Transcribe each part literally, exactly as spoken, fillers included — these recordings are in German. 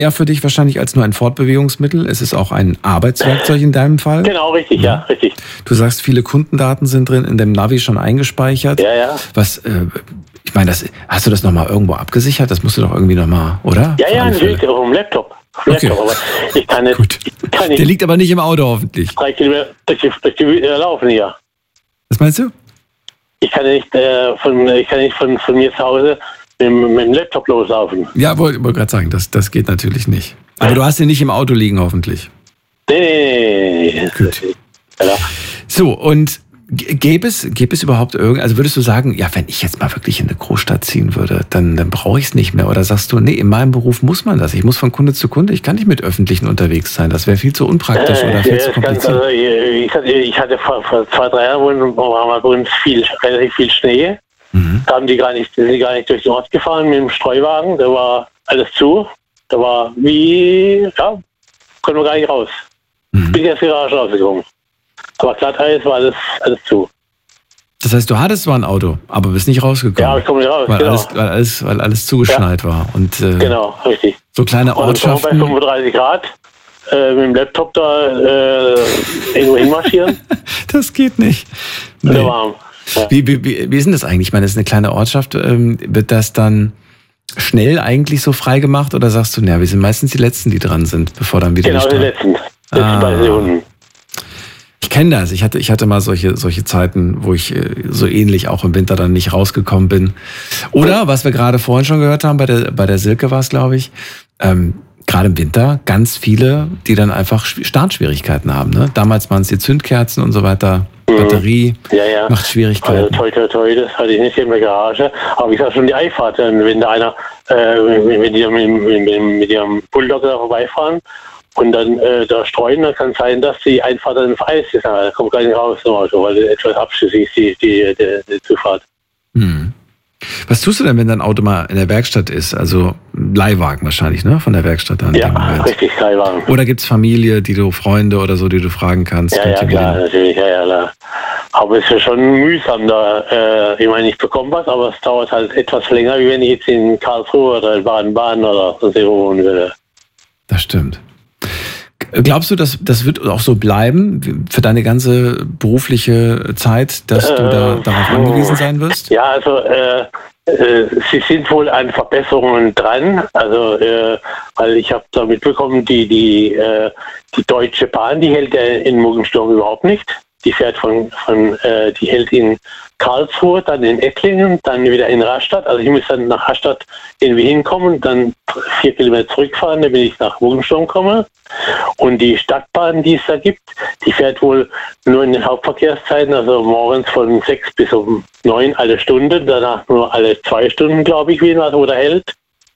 ja für dich wahrscheinlich als nur ein Fortbewegungsmittel. Es ist auch ein Arbeitswerkzeug in deinem Fall. Genau, richtig, ja, ja richtig. Du sagst, viele Kundendaten sind drin in dem Navi schon eingespeichert. Ja, ja. Was, äh, ich meine, das, hast du das nochmal irgendwo abgesichert? Das musst du doch irgendwie nochmal, oder? Ja, ja, natürlich, auf dem Laptop. Okay. Laptop, aber ich kann nicht, Gut. Ich kann nicht. Der liegt aber nicht im Auto hoffentlich. Drei Kilometer durch die, durch die äh, laufen hier. Was meinst du? Ich kann nicht, äh, von, ich kann nicht von, von mir zu Hause mit, mit dem Laptop loslaufen. Ja, wollte wollt gerade sagen, das, das geht natürlich nicht. Aber du hast den nicht im Auto liegen hoffentlich. Nee, nee, nee. Gut. Ja. So, und gäbe es, gäbe es überhaupt irgend, also würdest du sagen, ja, wenn ich jetzt mal wirklich in eine Großstadt ziehen würde, dann, dann brauche ich es nicht mehr? Oder sagst du, nee, in meinem Beruf muss man das. Ich muss von Kunde zu Kunde, ich kann nicht mit Öffentlichen unterwegs sein. Das wäre viel zu unpraktisch äh, oder viel ja, zu ganz, kompliziert. also, ich, hatte, ich hatte vor, vor zwei, drei Jahren, wo haben wir bei uns viel, relativ viel Schnee. Mhm. Da haben die gar nicht, sind die gar nicht durch den Ort gefahren mit dem Streuwagen. Da war alles zu. Da war wie, ja, konnten wir gar nicht raus. Mhm. Bin jetzt Garage rausgekommen. Aber Glatteis war alles, alles zu. Das heißt, du hattest zwar ein Auto, aber bist nicht rausgekommen. Ja, aber ich komme nicht raus, weil, genau. alles, weil, alles, weil alles zugeschneit ja. war. Und, äh, genau, richtig. So kleine Und Ortschaften. bei fünfunddreißig Grad äh, mit dem Laptop da äh, irgendwo hinmarschieren. Das geht nicht. Nee. Nee. Warm. Ja. Wie, wie, wie ist denn das eigentlich? Ich meine, das ist eine kleine Ortschaft. Ähm, wird das dann schnell eigentlich so frei gemacht oder sagst du, naja, wir sind meistens die Letzten, die dran sind, bevor dann wieder Genau, die die Stra- letzten. letzten Ah. beiden Sekunden. Ich kenne das. Ich hatte, ich hatte mal solche, solche Zeiten, wo ich äh, so ähnlich auch im Winter dann nicht rausgekommen bin. Oder, was wir gerade vorhin schon gehört haben, bei der, bei der Silke war es, glaube ich, ähm, gerade im Winter ganz viele, die dann einfach Startschwierigkeiten haben. Ne? Damals waren es die Zündkerzen und so weiter. Mhm. Batterie ja, ja. macht Schwierigkeiten. Also toi, toi, toi, das hatte ich nicht in der Garage. Aber ich sag schon die Einfahrt, wenn da einer, äh, wenn die mit, mit, mit ihrem Bulldog da vorbeifahren und dann äh, da streuen, dann kann es sein, dass die Einfahrt dann auf Eis ist. Da kommt gar nicht raus im Auto, weil etwas abschüssig ist, die, die, die, die Zufahrt. Hm. Was tust du denn, wenn dein Auto mal in der Werkstatt ist? Also Leihwagen wahrscheinlich, ne? Von der Werkstatt dann. Ja, richtig, Leihwagen. Oder gibt es Familie, die du, Freunde oder so, die du fragen kannst? Ja, ja, klar, natürlich, ja, ja, klar. Aber es ist ja schon mühsam da. Äh, ich meine, ich bekomme was, aber es dauert halt etwas länger, wie wenn ich jetzt in Karlsruhe oder in Baden-Baden oder so wohnen würde. Das stimmt. Glaubst du, dass das wird auch so bleiben für deine ganze berufliche Zeit, dass du da äh, darauf angewiesen sein wirst? Ja, also äh, äh, sie sind wohl an Verbesserungen dran. Also äh, weil ich habe da mitbekommen, die die äh, die Deutsche Bahn, die hält ja in Muggensturm überhaupt nicht. Die fährt von von äh, die hält in Karlsruhe, dann in Ettlingen, dann wieder in Rastatt. Also ich muss dann nach Rastatt irgendwie hinkommen, dann vier Kilometer zurückfahren, damit ich nach Muggensturm komme. Und die Stadtbahn, die es da gibt, die fährt wohl nur in den Hauptverkehrszeiten, also morgens von sechs bis um neun alle Stunde, danach nur alle zwei Stunden, glaube ich, wie was oder hält.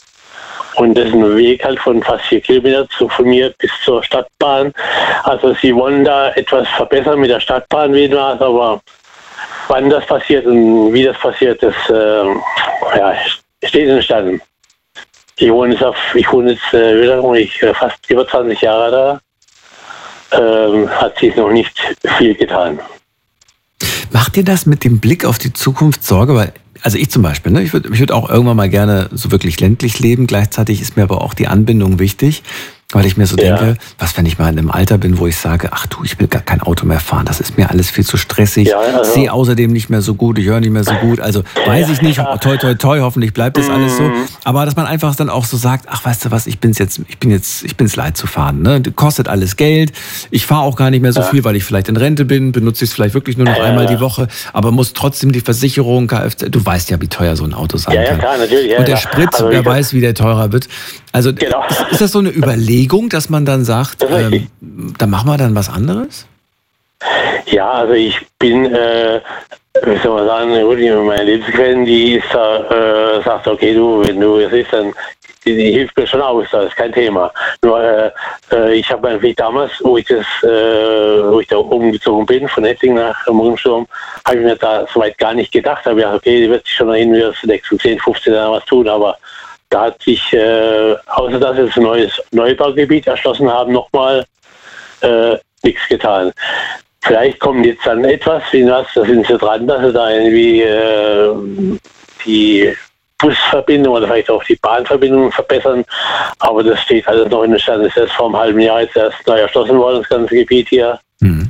Und das ist ein Weg halt von fast vier Kilometer zu, von mir bis zur Stadtbahn. Also sie wollen da etwas verbessern mit der Stadtbahn, wie was, aber wann das passiert und wie das passiert, das äh, ja, steht in den Sternen. Ich wohne jetzt, auf, ich wohne jetzt äh, wieder, ich, äh, fast über zwanzig Jahre da. Ähm, hat sich noch nicht viel getan. Macht dir das mit dem Blick auf die Zukunft Sorge? Weil, also ich zum Beispiel, ne, ich würde ich würd auch irgendwann mal gerne so wirklich ländlich leben. Gleichzeitig ist mir aber auch die Anbindung wichtig. Weil ich mir so denke, ja. was, wenn ich mal in einem Alter bin, wo ich sage, ach du, ich will gar kein Auto mehr fahren, das ist mir alles viel zu stressig, ja, also. sehe außerdem nicht mehr so gut, ich höre nicht mehr so gut, also weiß ich nicht, ja. toi, toi, toi, hoffentlich bleibt das alles so, aber dass man einfach dann auch so sagt, ach weißt du was, ich bin's jetzt, ich bin jetzt, ich bin's leid zu fahren, ne? Kostet alles Geld, ich fahre auch gar nicht mehr so ja. viel, weil ich vielleicht in Rente bin, benutze ich es vielleicht wirklich nur noch ja, einmal ja. die Woche, aber muss trotzdem die Versicherung, Kfz, du weißt ja, wie teuer so ein Auto sein ja, ja, kann. Klar, natürlich, ja, und der ja. Sprit, also, wer weiß, wie der teurer wird. Also genau. ist, ist das so eine Überlegung, dass man dann sagt, ähm, da machen wir dann was anderes? Ja, also ich bin, äh, wie soll man sagen, meine Lebensquellen, die ist da, äh, sagt, okay, du, wenn du es ist, dann die, die hilft mir schon aus, das ist kein Thema. Nur äh, ich habe eigentlich damals, wo ich das, äh, wo ich da umgezogen bin, von Ettlingen nach Muggensturm, habe ich mir da soweit gar nicht gedacht. Habe gedacht, okay, die wird sich schon noch irgendwie aus den nächsten zehn, fünfzehn Jahren was tun, aber da hat sich, äh, außer dass wir jetzt ein neues Neubaugebiet erschlossen haben, nochmal äh, nichts getan. Vielleicht kommt jetzt dann etwas, wie was, da sind sie dran, dass sie da irgendwie äh, die Busverbindung oder vielleicht auch die Bahnverbindung verbessern. Aber das steht alles noch in den Sternen. Das ist erst vor einem halben Jahr jetzt erst neu erschlossen worden, das ganze Gebiet hier. Mhm.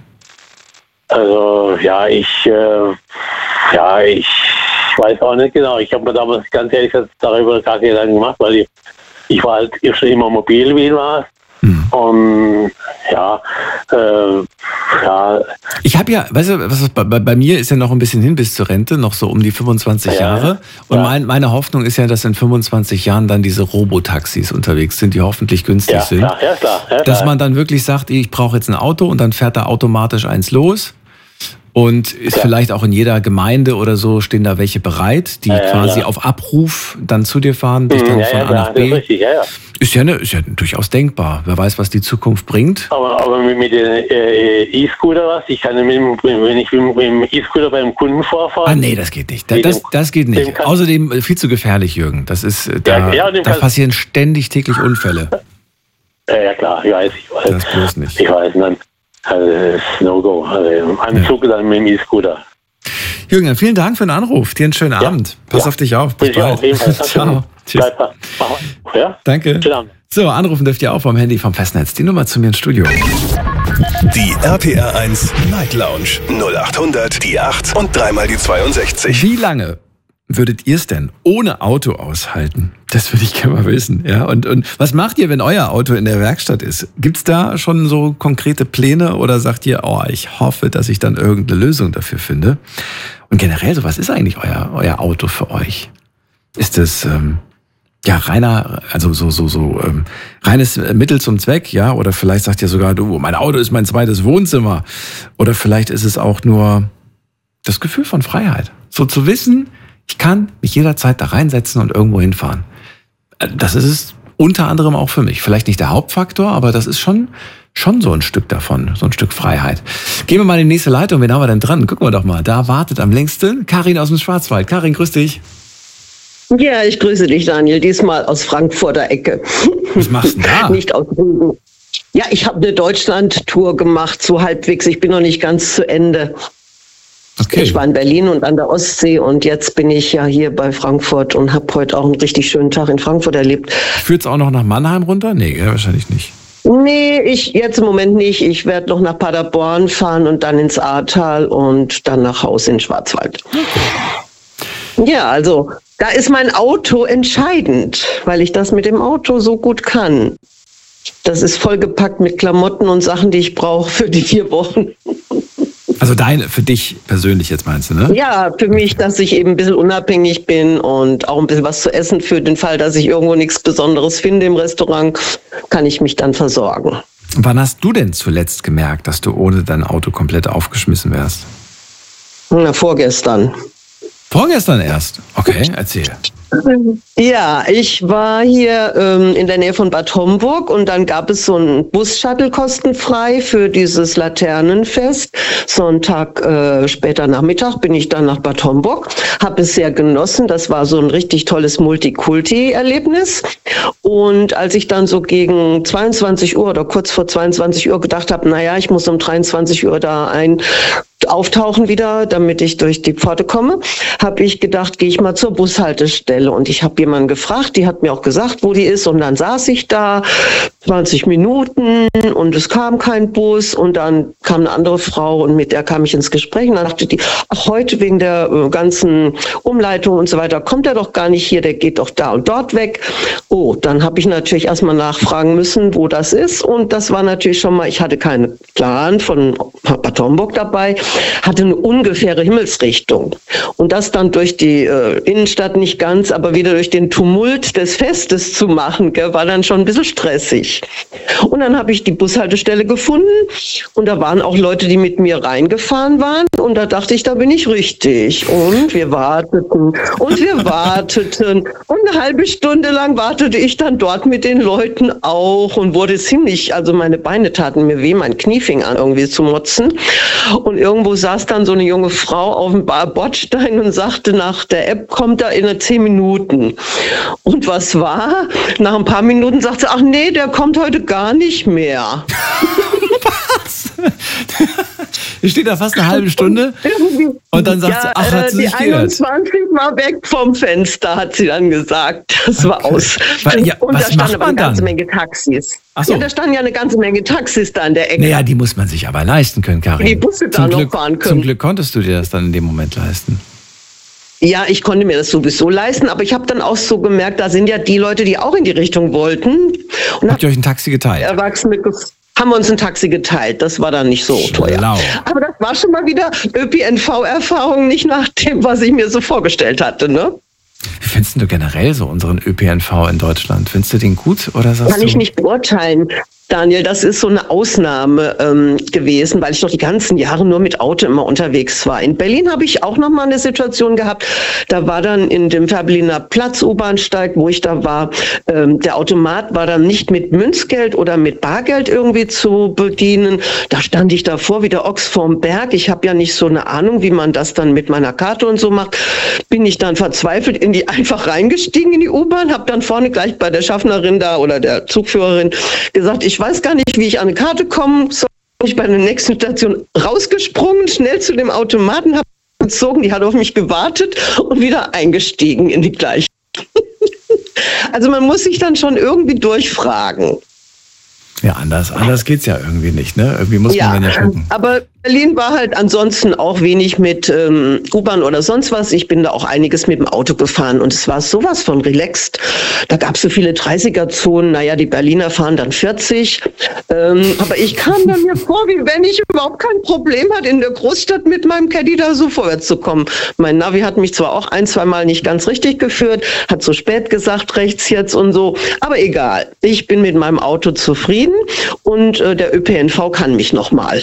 Also ja, ich äh, ja, ich weiß auch nicht genau. Ich habe mir damals ganz ehrlich gesagt darüber gar keine Gedanken gemacht, weil ich, ich war halt schon immer mobil, wie ich war. Hm. Und ja, äh, ja. Ich habe ja, weißt du, was ist, bei, bei mir ist ja noch ein bisschen hin bis zur Rente, noch so um die fünfundzwanzig ja, Jahre. Und ja. mein, meine Hoffnung ist ja, dass in fünfundzwanzig Jahren dann diese Robotaxis unterwegs sind, die hoffentlich günstig ja, sind. Klar, ja, klar, ja, dass klar. man dann wirklich sagt, ich brauche jetzt ein Auto und dann fährt da automatisch eins los. Und ist ja. vielleicht auch in jeder Gemeinde oder so, stehen da welche bereit, die ja, ja, quasi ja. auf Abruf dann zu dir fahren, dich dann ja, von ja, A nach B. Ist, richtig, ja, ja. Ist, ja eine, ist ja durchaus denkbar. Wer weiß, was die Zukunft bringt. Aber, aber mit, mit den äh, E-Scooter was? Ich kann mit, wenn ich mit dem E-Scooter beim Kunden vorfahre. Ah nee, das geht nicht. Das, das, das geht nicht. Außerdem viel zu gefährlich, Jürgen. Das ist, da, ja, ja, da passieren ständig täglich Unfälle. Ja, ja klar, ich weiß, ich weiß. Das bloß nicht. Ich weiß nicht. Also das ist No-Go. Also am Zug ja. dann mit dem E-Scooter. Jürgen, vielen Dank für den Anruf. Dir einen schönen ja. Abend. Pass ja. auf dich auf. Bis bald. Ciao. Tschüss. Ja? Danke. So, anrufen dürft ihr auch vom Handy vom Festnetz. Die Nummer zu mir ins Studio. Die R P R eins Night Lounge null acht hundert, die acht und dreimal die zweiundsechzig. Wie lange würdet ihr es denn ohne Auto aushalten? Das würde ich gerne mal wissen. Ja? Und, und was macht ihr, wenn euer Auto in der Werkstatt ist? Gibt es da schon so konkrete Pläne oder sagt ihr, oh, ich hoffe, dass ich dann irgendeine Lösung dafür finde? Und generell, so was ist eigentlich euer, euer Auto für euch? Ist es ähm, ja reiner, also so so so ähm, reines Mittel zum Zweck, ja? Oder vielleicht sagt ihr sogar, du, mein Auto ist mein zweites Wohnzimmer. Oder vielleicht ist es auch nur das Gefühl von Freiheit. So zu wissen, ich kann mich jederzeit da reinsetzen und irgendwo hinfahren. Das ist es unter anderem auch für mich. Vielleicht nicht der Hauptfaktor, aber das ist schon, schon so ein Stück davon, so ein Stück Freiheit. Gehen wir mal in die nächste Leitung. Wen haben wir denn dran? Gucken wir doch mal. Da wartet am längsten Karin aus dem Schwarzwald. Karin, grüß dich. Ja, ich grüße dich, Daniel. Diesmal aus Frankfurter Ecke. Was machst du denn da? Nicht aus Rügen. Ja, ich habe eine Deutschland-Tour gemacht, so halbwegs. Ich bin noch nicht ganz zu Ende. Okay. Ich war in Berlin und an der Ostsee und jetzt bin ich ja hier bei Frankfurt und habe heute auch einen richtig schönen Tag in Frankfurt erlebt. Führt es auch noch nach Mannheim runter? Nee, ja, wahrscheinlich nicht. Nee, ich jetzt im Moment nicht. Ich werde noch nach Paderborn fahren und dann ins Ahrtal und dann nach Hause in Schwarzwald. Okay. Ja, also da ist mein Auto entscheidend, weil ich das mit dem Auto so gut kann. Das ist vollgepackt mit Klamotten und Sachen, die ich brauche für die vier Wochen. Also deine, für dich persönlich jetzt meinst du, ne? Ja, für mich, dass ich eben ein bisschen unabhängig bin und auch ein bisschen was zu essen für den Fall, dass ich irgendwo nichts Besonderes finde im Restaurant, kann ich mich dann versorgen. Wann hast du denn zuletzt gemerkt, dass du ohne dein Auto komplett aufgeschmissen wärst? Na, vorgestern. Vorgestern erst? Okay, erzähl. Ja, ich war hier ähm, in der Nähe von Bad Homburg und dann gab es so einen Bus-Shuttle kostenfrei für dieses Laternenfest. Sonntag äh, später Nachmittag bin ich dann nach Bad Homburg, habe es sehr genossen. Das war so ein richtig tolles Multikulti-Erlebnis. Und als ich dann so gegen zweiundzwanzig Uhr oder kurz vor zweiundzwanzig Uhr gedacht habe, naja, ich muss um dreiundzwanzig Uhr da ein auftauchen wieder, damit ich durch die Pforte komme, habe ich gedacht, gehe ich mal zur Bushaltestelle. Und ich habe jemanden gefragt, die hat mir auch gesagt, wo die ist. Und dann saß ich da zwanzig Minuten und es kam kein Bus. Und dann kam eine andere Frau und mit der kam ich ins Gespräch. Und dann dachte die, ach, heute wegen der äh, ganzen Umleitung und so weiter, kommt er doch gar nicht hier, der geht doch da und dort weg. Oh, dann habe ich natürlich erstmal nachfragen müssen, wo das ist. Und das war natürlich schon mal, ich hatte keinen Plan von Bad Homburg dabei, hatte eine ungefähre Himmelsrichtung. Und das dann durch die äh, Innenstadt nicht ganz, aber wieder durch den Tumult des Festes zu machen, gell, war dann schon ein bisschen stressig. Und dann habe ich die Bushaltestelle gefunden und da waren auch Leute, die mit mir reingefahren waren und da dachte ich, da bin ich richtig. Und wir warteten und wir warteten und eine halbe Stunde lang wartete ich dann dort mit den Leuten auch und wurde ziemlich, also meine Beine taten mir weh, mein Knie fing an irgendwie zu motzen und irgendwo saß dann so eine junge Frau auf dem Bordstein und sagte, nach der App kommt er in zehn Minuten. Und was war? Nach ein paar Minuten sagte sie, ach nee, der kommt heute gar nicht mehr. Was? ihr steht da fast eine halbe Stunde und dann sagt ja, sie, ach, hat sie die sich geirrt. einundzwanzig war weg vom Fenster, hat sie dann gesagt. Das war Okay. aus. Weil, ja, und was da standen macht aber man eine ganze dann? Menge Taxis. Ach so. Ja, da standen ja eine ganze Menge Taxis da an der Ecke. Naja, die muss man sich aber leisten können, Karin. Die Busse da zum noch Glück, fahren können. Zum Glück konntest du dir das dann in dem Moment leisten. Ja, ich konnte mir das sowieso leisten, aber ich habe dann auch so gemerkt, da sind ja die Leute, die auch in die Richtung wollten. Und Habt ihr euch ein Taxi geteilt? Erwachsene gef- haben wir uns ein Taxi geteilt. Das war dann nicht so teuer. Schlau. Aber das war schon mal wieder Ö P N V-Erfahrung, nicht nach dem, was ich mir so vorgestellt hatte, ne? Wie findest du generell so unseren Ö P N V in Deutschland? Findest du den gut oder sagst Kann du? ich nicht beurteilen. Daniel, das ist so eine Ausnahme ähm, gewesen, weil ich doch die ganzen Jahre nur mit Auto immer unterwegs war. In Berlin habe ich auch noch mal eine Situation gehabt. Da war dann in dem Fährberliner Platz U-Bahnsteig, wo ich da war, ähm, der Automat war dann nicht mit Münzgeld oder mit Bargeld irgendwie zu bedienen. Da stand ich davor wie der Ochs vorm Berg. Ich habe ja nicht so eine Ahnung, wie man das dann mit meiner Karte und so macht. Bin ich dann verzweifelt in die einfach reingestiegen in die U-Bahn, habe dann vorne gleich bei der Schaffnerin da oder der Zugführerin gesagt, ich weiß gar nicht, wie ich an eine Karte komme. So bin ich bei der nächsten Station rausgesprungen, schnell zu dem Automaten, habe gezogen, die hat auf mich gewartet und wieder eingestiegen in die gleiche. Also man muss sich dann schon irgendwie durchfragen. Ja, anders, anders geht's ja irgendwie nicht, ne? Irgendwie muss Ja, man dann ja gucken. aber Berlin war halt ansonsten auch wenig mit ähm, U-Bahn oder sonst was. Ich bin da auch einiges mit dem Auto gefahren und es war sowas von relaxed. Da gab es so viele dreißiger-Zonen. Naja, die Berliner fahren dann vierzig. Ähm, aber ich kam dann mir vor, wie wenn ich überhaupt kein Problem hatte, in der Großstadt mit meinem Caddy da so vorwärts zu kommen. Mein Navi hat mich zwar auch ein, zwei Mal nicht ganz richtig geführt, hat so spät gesagt, rechts jetzt und so. Aber egal, ich bin mit meinem Auto zufrieden und äh, der Ö P N V kann mich noch mal.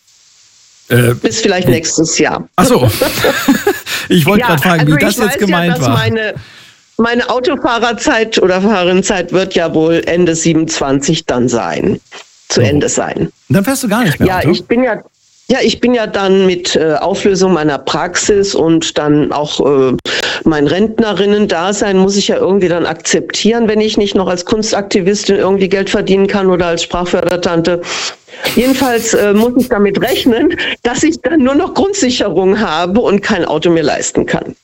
Äh, Bis vielleicht nächstes Jahr. Ach so. Ich wollte Ja, gerade fragen, also wie das ich weiß jetzt gemeint ja, dass war. Meine, meine Autofahrerzeit oder Fahrerinnenzeit wird ja wohl Ende siebenundzwanzig dann sein. Zu Oh. Ende sein. Dann fährst du gar nicht mehr Ja, Auto? ich bin ja. Ja, ich bin ja dann mit äh, Auflösung meiner Praxis und dann auch äh, mein Rentnerinnen-Dasein muss ich ja irgendwie dann akzeptieren, wenn ich nicht noch als Kunstaktivistin irgendwie Geld verdienen kann oder als Sprachfördertante. Jedenfalls äh, muss ich damit rechnen, dass ich dann nur noch Grundsicherung habe und kein Auto mehr leisten kann.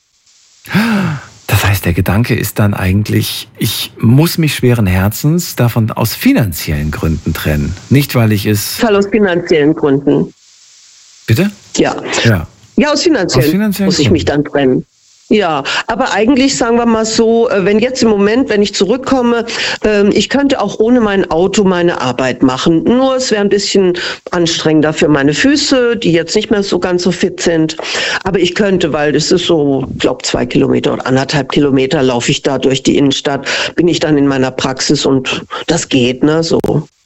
Das heißt, der Gedanke ist dann eigentlich, ich muss mich schweren Herzens davon aus finanziellen Gründen trennen. Nicht, weil ich es... Fall aus finanziellen Gründen. Bitte? Ja. Ja. Ja, aus finanziellen, Aus finanziellen muss ich mich dann trennen. Ja, aber eigentlich sagen wir mal so, wenn jetzt im Moment, wenn ich zurückkomme, ich könnte auch ohne mein Auto meine Arbeit machen. Nur es wäre ein bisschen anstrengender für meine Füße, die jetzt nicht mehr so ganz so fit sind. Aber ich könnte, weil das ist so, ich glaube zwei Kilometer oder anderthalb Kilometer laufe ich da durch die Innenstadt, bin ich dann in meiner Praxis und das geht, ne, so.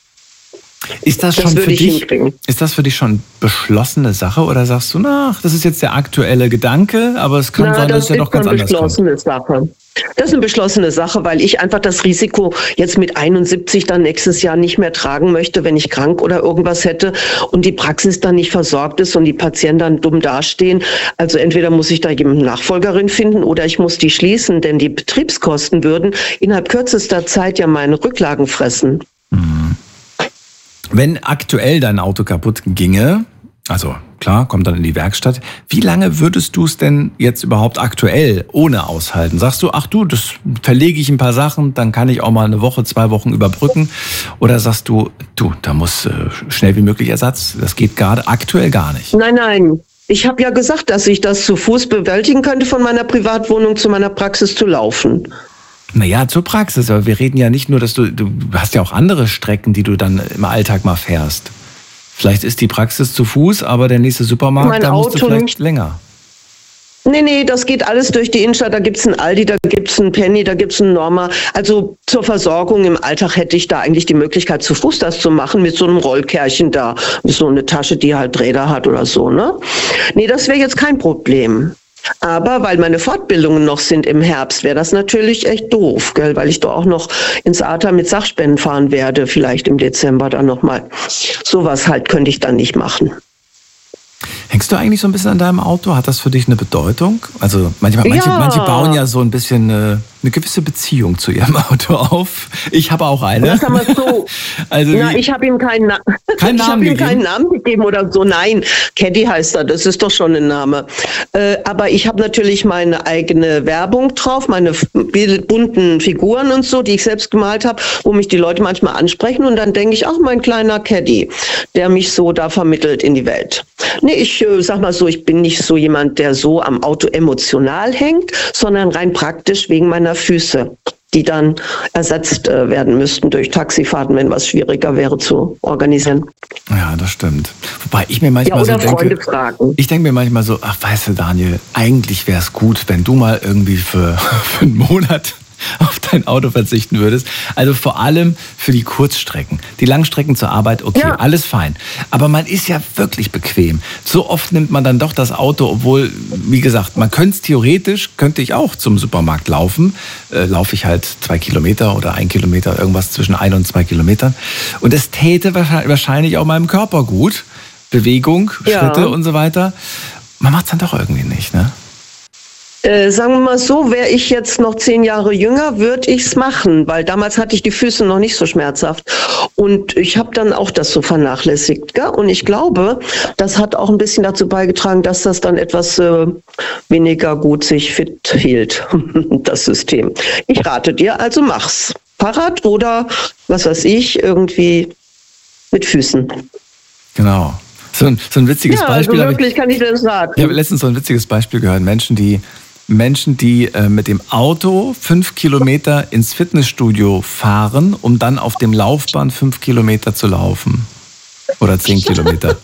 Ist das, Das schon für würde ich dich, hinkriegen. ist das für dich schon beschlossene Sache oder sagst du, na, das ist jetzt der aktuelle Gedanke, aber es kann Na, sein, dass das es ja ist doch ganz eine anders kommt? beschlossene Sache. Das ist eine beschlossene Sache, weil ich einfach das Risiko jetzt mit einundsiebzig dann nächstes Jahr nicht mehr tragen möchte, wenn ich krank oder irgendwas hätte und die Praxis dann nicht versorgt ist und die Patienten dann dumm dastehen. Also entweder muss ich da jemanden Nachfolgerin finden oder ich muss die schließen, denn die Betriebskosten würden innerhalb kürzester Zeit ja meine Rücklagen fressen. Mhm. Wenn aktuell dein Auto kaputt ginge, also klar, kommt dann in die Werkstatt, wie lange würdest du es denn jetzt überhaupt aktuell ohne aushalten? Sagst du, ach du, das verlege ich ein paar Sachen, dann kann ich auch mal eine Woche, zwei Wochen überbrücken? Oder sagst du, du, da muss äh, schnell wie möglich Ersatz, das geht gerade aktuell gar nicht? Nein, nein. Ich habe ja gesagt, dass ich das zu Fuß bewältigen könnte, von meiner Privatwohnung zu meiner Praxis zu laufen. Naja, zur Praxis, aber wir reden ja nicht nur, dass du, du hast ja auch andere Strecken, die du dann im Alltag mal fährst. Vielleicht ist die Praxis zu Fuß, aber der nächste Supermarkt, Mein da musst du Auto vielleicht nicht. länger. Nee, nee, das geht alles durch die Innenstadt. Da gibt's einen Aldi, da gibt's einen Penny, da gibt's einen Norma. Also zur Versorgung im Alltag hätte ich da eigentlich die Möglichkeit, zu Fuß das zu machen, mit so einem Rollkärchen da, mit so eine Tasche, die halt Räder hat oder so, ne? Nee, das wäre jetzt kein Problem. Aber weil meine Fortbildungen noch sind im Herbst, wäre das natürlich echt doof, gell? Weil ich doch auch noch ins A T A mit Sachspenden fahren werde, vielleicht im Dezember dann nochmal. Sowas halt könnte ich dann nicht machen. Hängst du eigentlich so ein bisschen an deinem Auto? Hat das für dich eine Bedeutung? Also manchmal, manche, Ja. manche bauen ja so ein bisschen eine, eine gewisse Beziehung zu ihrem Auto auf. Ich habe auch eine. Das haben wir so. Also Na, wie, ich habe ihm keinen Na- Keinen ich habe Namen ihm gegeben? keinen Namen gegeben oder so. Nein, Caddy heißt er, das ist doch schon ein Name. Äh, aber ich habe natürlich meine eigene Werbung drauf, meine f- bunten Figuren und so, die ich selbst gemalt habe, wo mich die Leute manchmal ansprechen und dann denke ich, ach, mein kleiner Caddy, der mich so da vermittelt in die Welt. Nee, ich äh, sag mal so, ich bin nicht so jemand, der so am Auto emotional hängt, sondern rein praktisch wegen meiner Füße, die dann ersetzt äh, werden müssten durch Taxifahrten, wenn was schwieriger wäre zu organisieren. Ja, das stimmt. Wobei ich mir Ja, manchmal oder so Freunde denke, fragen. ich denke mir manchmal so, ach, weißt du, Daniel, eigentlich wäre es gut, wenn du mal irgendwie für, für einen Monat auf dein Auto verzichten würdest. Also vor allem für die Kurzstrecken. Die Langstrecken zur Arbeit, okay, Ja. alles fein. Aber man ist ja wirklich bequem. So oft nimmt man dann doch das Auto, obwohl, wie gesagt, man könnte es theoretisch, könnte ich auch zum Supermarkt laufen. Äh, laufe ich halt zwei Kilometer oder ein Kilometer, irgendwas zwischen ein und zwei Kilometern. Und es täte wahrscheinlich auch meinem Körper gut. Bewegung, Ja. Schritte und so weiter. Man macht es dann doch irgendwie nicht, ne? Äh, sagen wir mal so, wäre ich jetzt noch zehn Jahre jünger, würde ich's machen, weil damals hatte ich die Füße noch nicht so schmerzhaft. Und ich habe dann auch das so vernachlässigt. Gell? Und ich glaube, das hat auch ein bisschen dazu beigetragen, dass das dann etwas äh, weniger gut sich fit hielt, das System. Ich rate dir, also mach's. Fahrrad oder, was weiß ich, irgendwie mit Füßen. Genau. So ein, so ein witziges Ja, Beispiel. also habe ich- wirklich kann ich das raten. Ich habe letztens so ein witziges Beispiel gehört. Menschen, die, Menschen, die äh, mit dem Auto fünf Kilometer ins Fitnessstudio fahren, um dann auf dem Laufband fünf Kilometer zu laufen. Oder zehn Kilometer.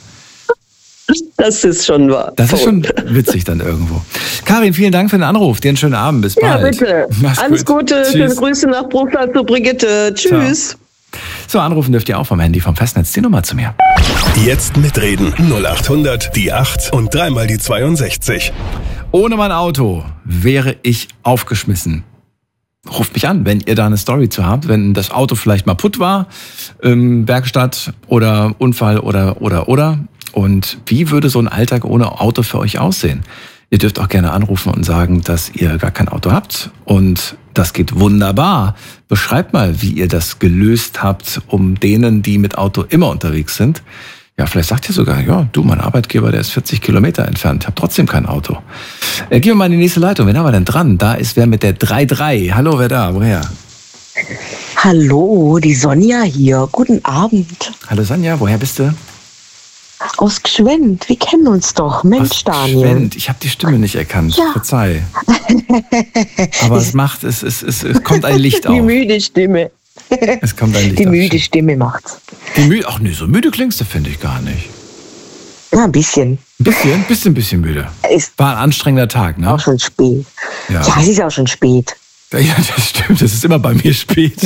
Das ist schon wahr. Das ist schon witzig dann irgendwo. Karin, vielen Dank für den Anruf. Dir einen schönen Abend. Bis Ja, bald. bitte. Mach's Alles gut. Gute. Tschüss. Schöne Grüße nach Bruchsal zu Brigitte. Tschüss. So, anrufen dürft ihr auch vom Handy, vom Festnetz. Die Nummer zu mir. Jetzt mitreden. null acht hundert, die acht und dreimal die zweiundsechzig. Ohne mein Auto wäre ich aufgeschmissen. Ruft mich an, wenn ihr da eine Story zu habt, wenn das Auto vielleicht mal putt war, ähm, Werkstatt oder Unfall oder, oder, oder. Und wie würde so ein Alltag ohne Auto für euch aussehen? Ihr dürft auch gerne anrufen und sagen, dass ihr gar kein Auto habt. Und das geht wunderbar. Beschreibt mal, wie ihr das gelöst habt, um denen, die mit Auto immer unterwegs sind. Ja, vielleicht sagt ihr sogar, ja, du, mein Arbeitgeber, der ist vierzig Kilometer entfernt, habe trotzdem kein Auto. Äh, gehen wir mal in die nächste Leitung. Wen haben wir denn dran? Da ist wer mit der drei drei. Hallo, wer da? Woher? Hallo, die Sonja hier. Guten Abend. Hallo Sonja, woher bist du? Aus Gschwend. Wir kennen uns doch. Mensch, Aus Daniel. Gschwend. Ich habe die Stimme nicht erkannt. Ja. Verzeih. Aber es macht, es, es, es, es kommt ein Licht Die auf. müde Stimme. Es kommt ein Licht Die auf. müde Stimme macht's. Die müde. Ach nee, so müde klingst du, finde ich gar nicht. Ja, ein bisschen. Ein bisschen, bisschen, bisschen müde. Ist War ein anstrengender Tag, ne? auch schon spät. Ja. Ja, es ist auch schon spät. Ja, das stimmt. Das ist immer bei mir spät.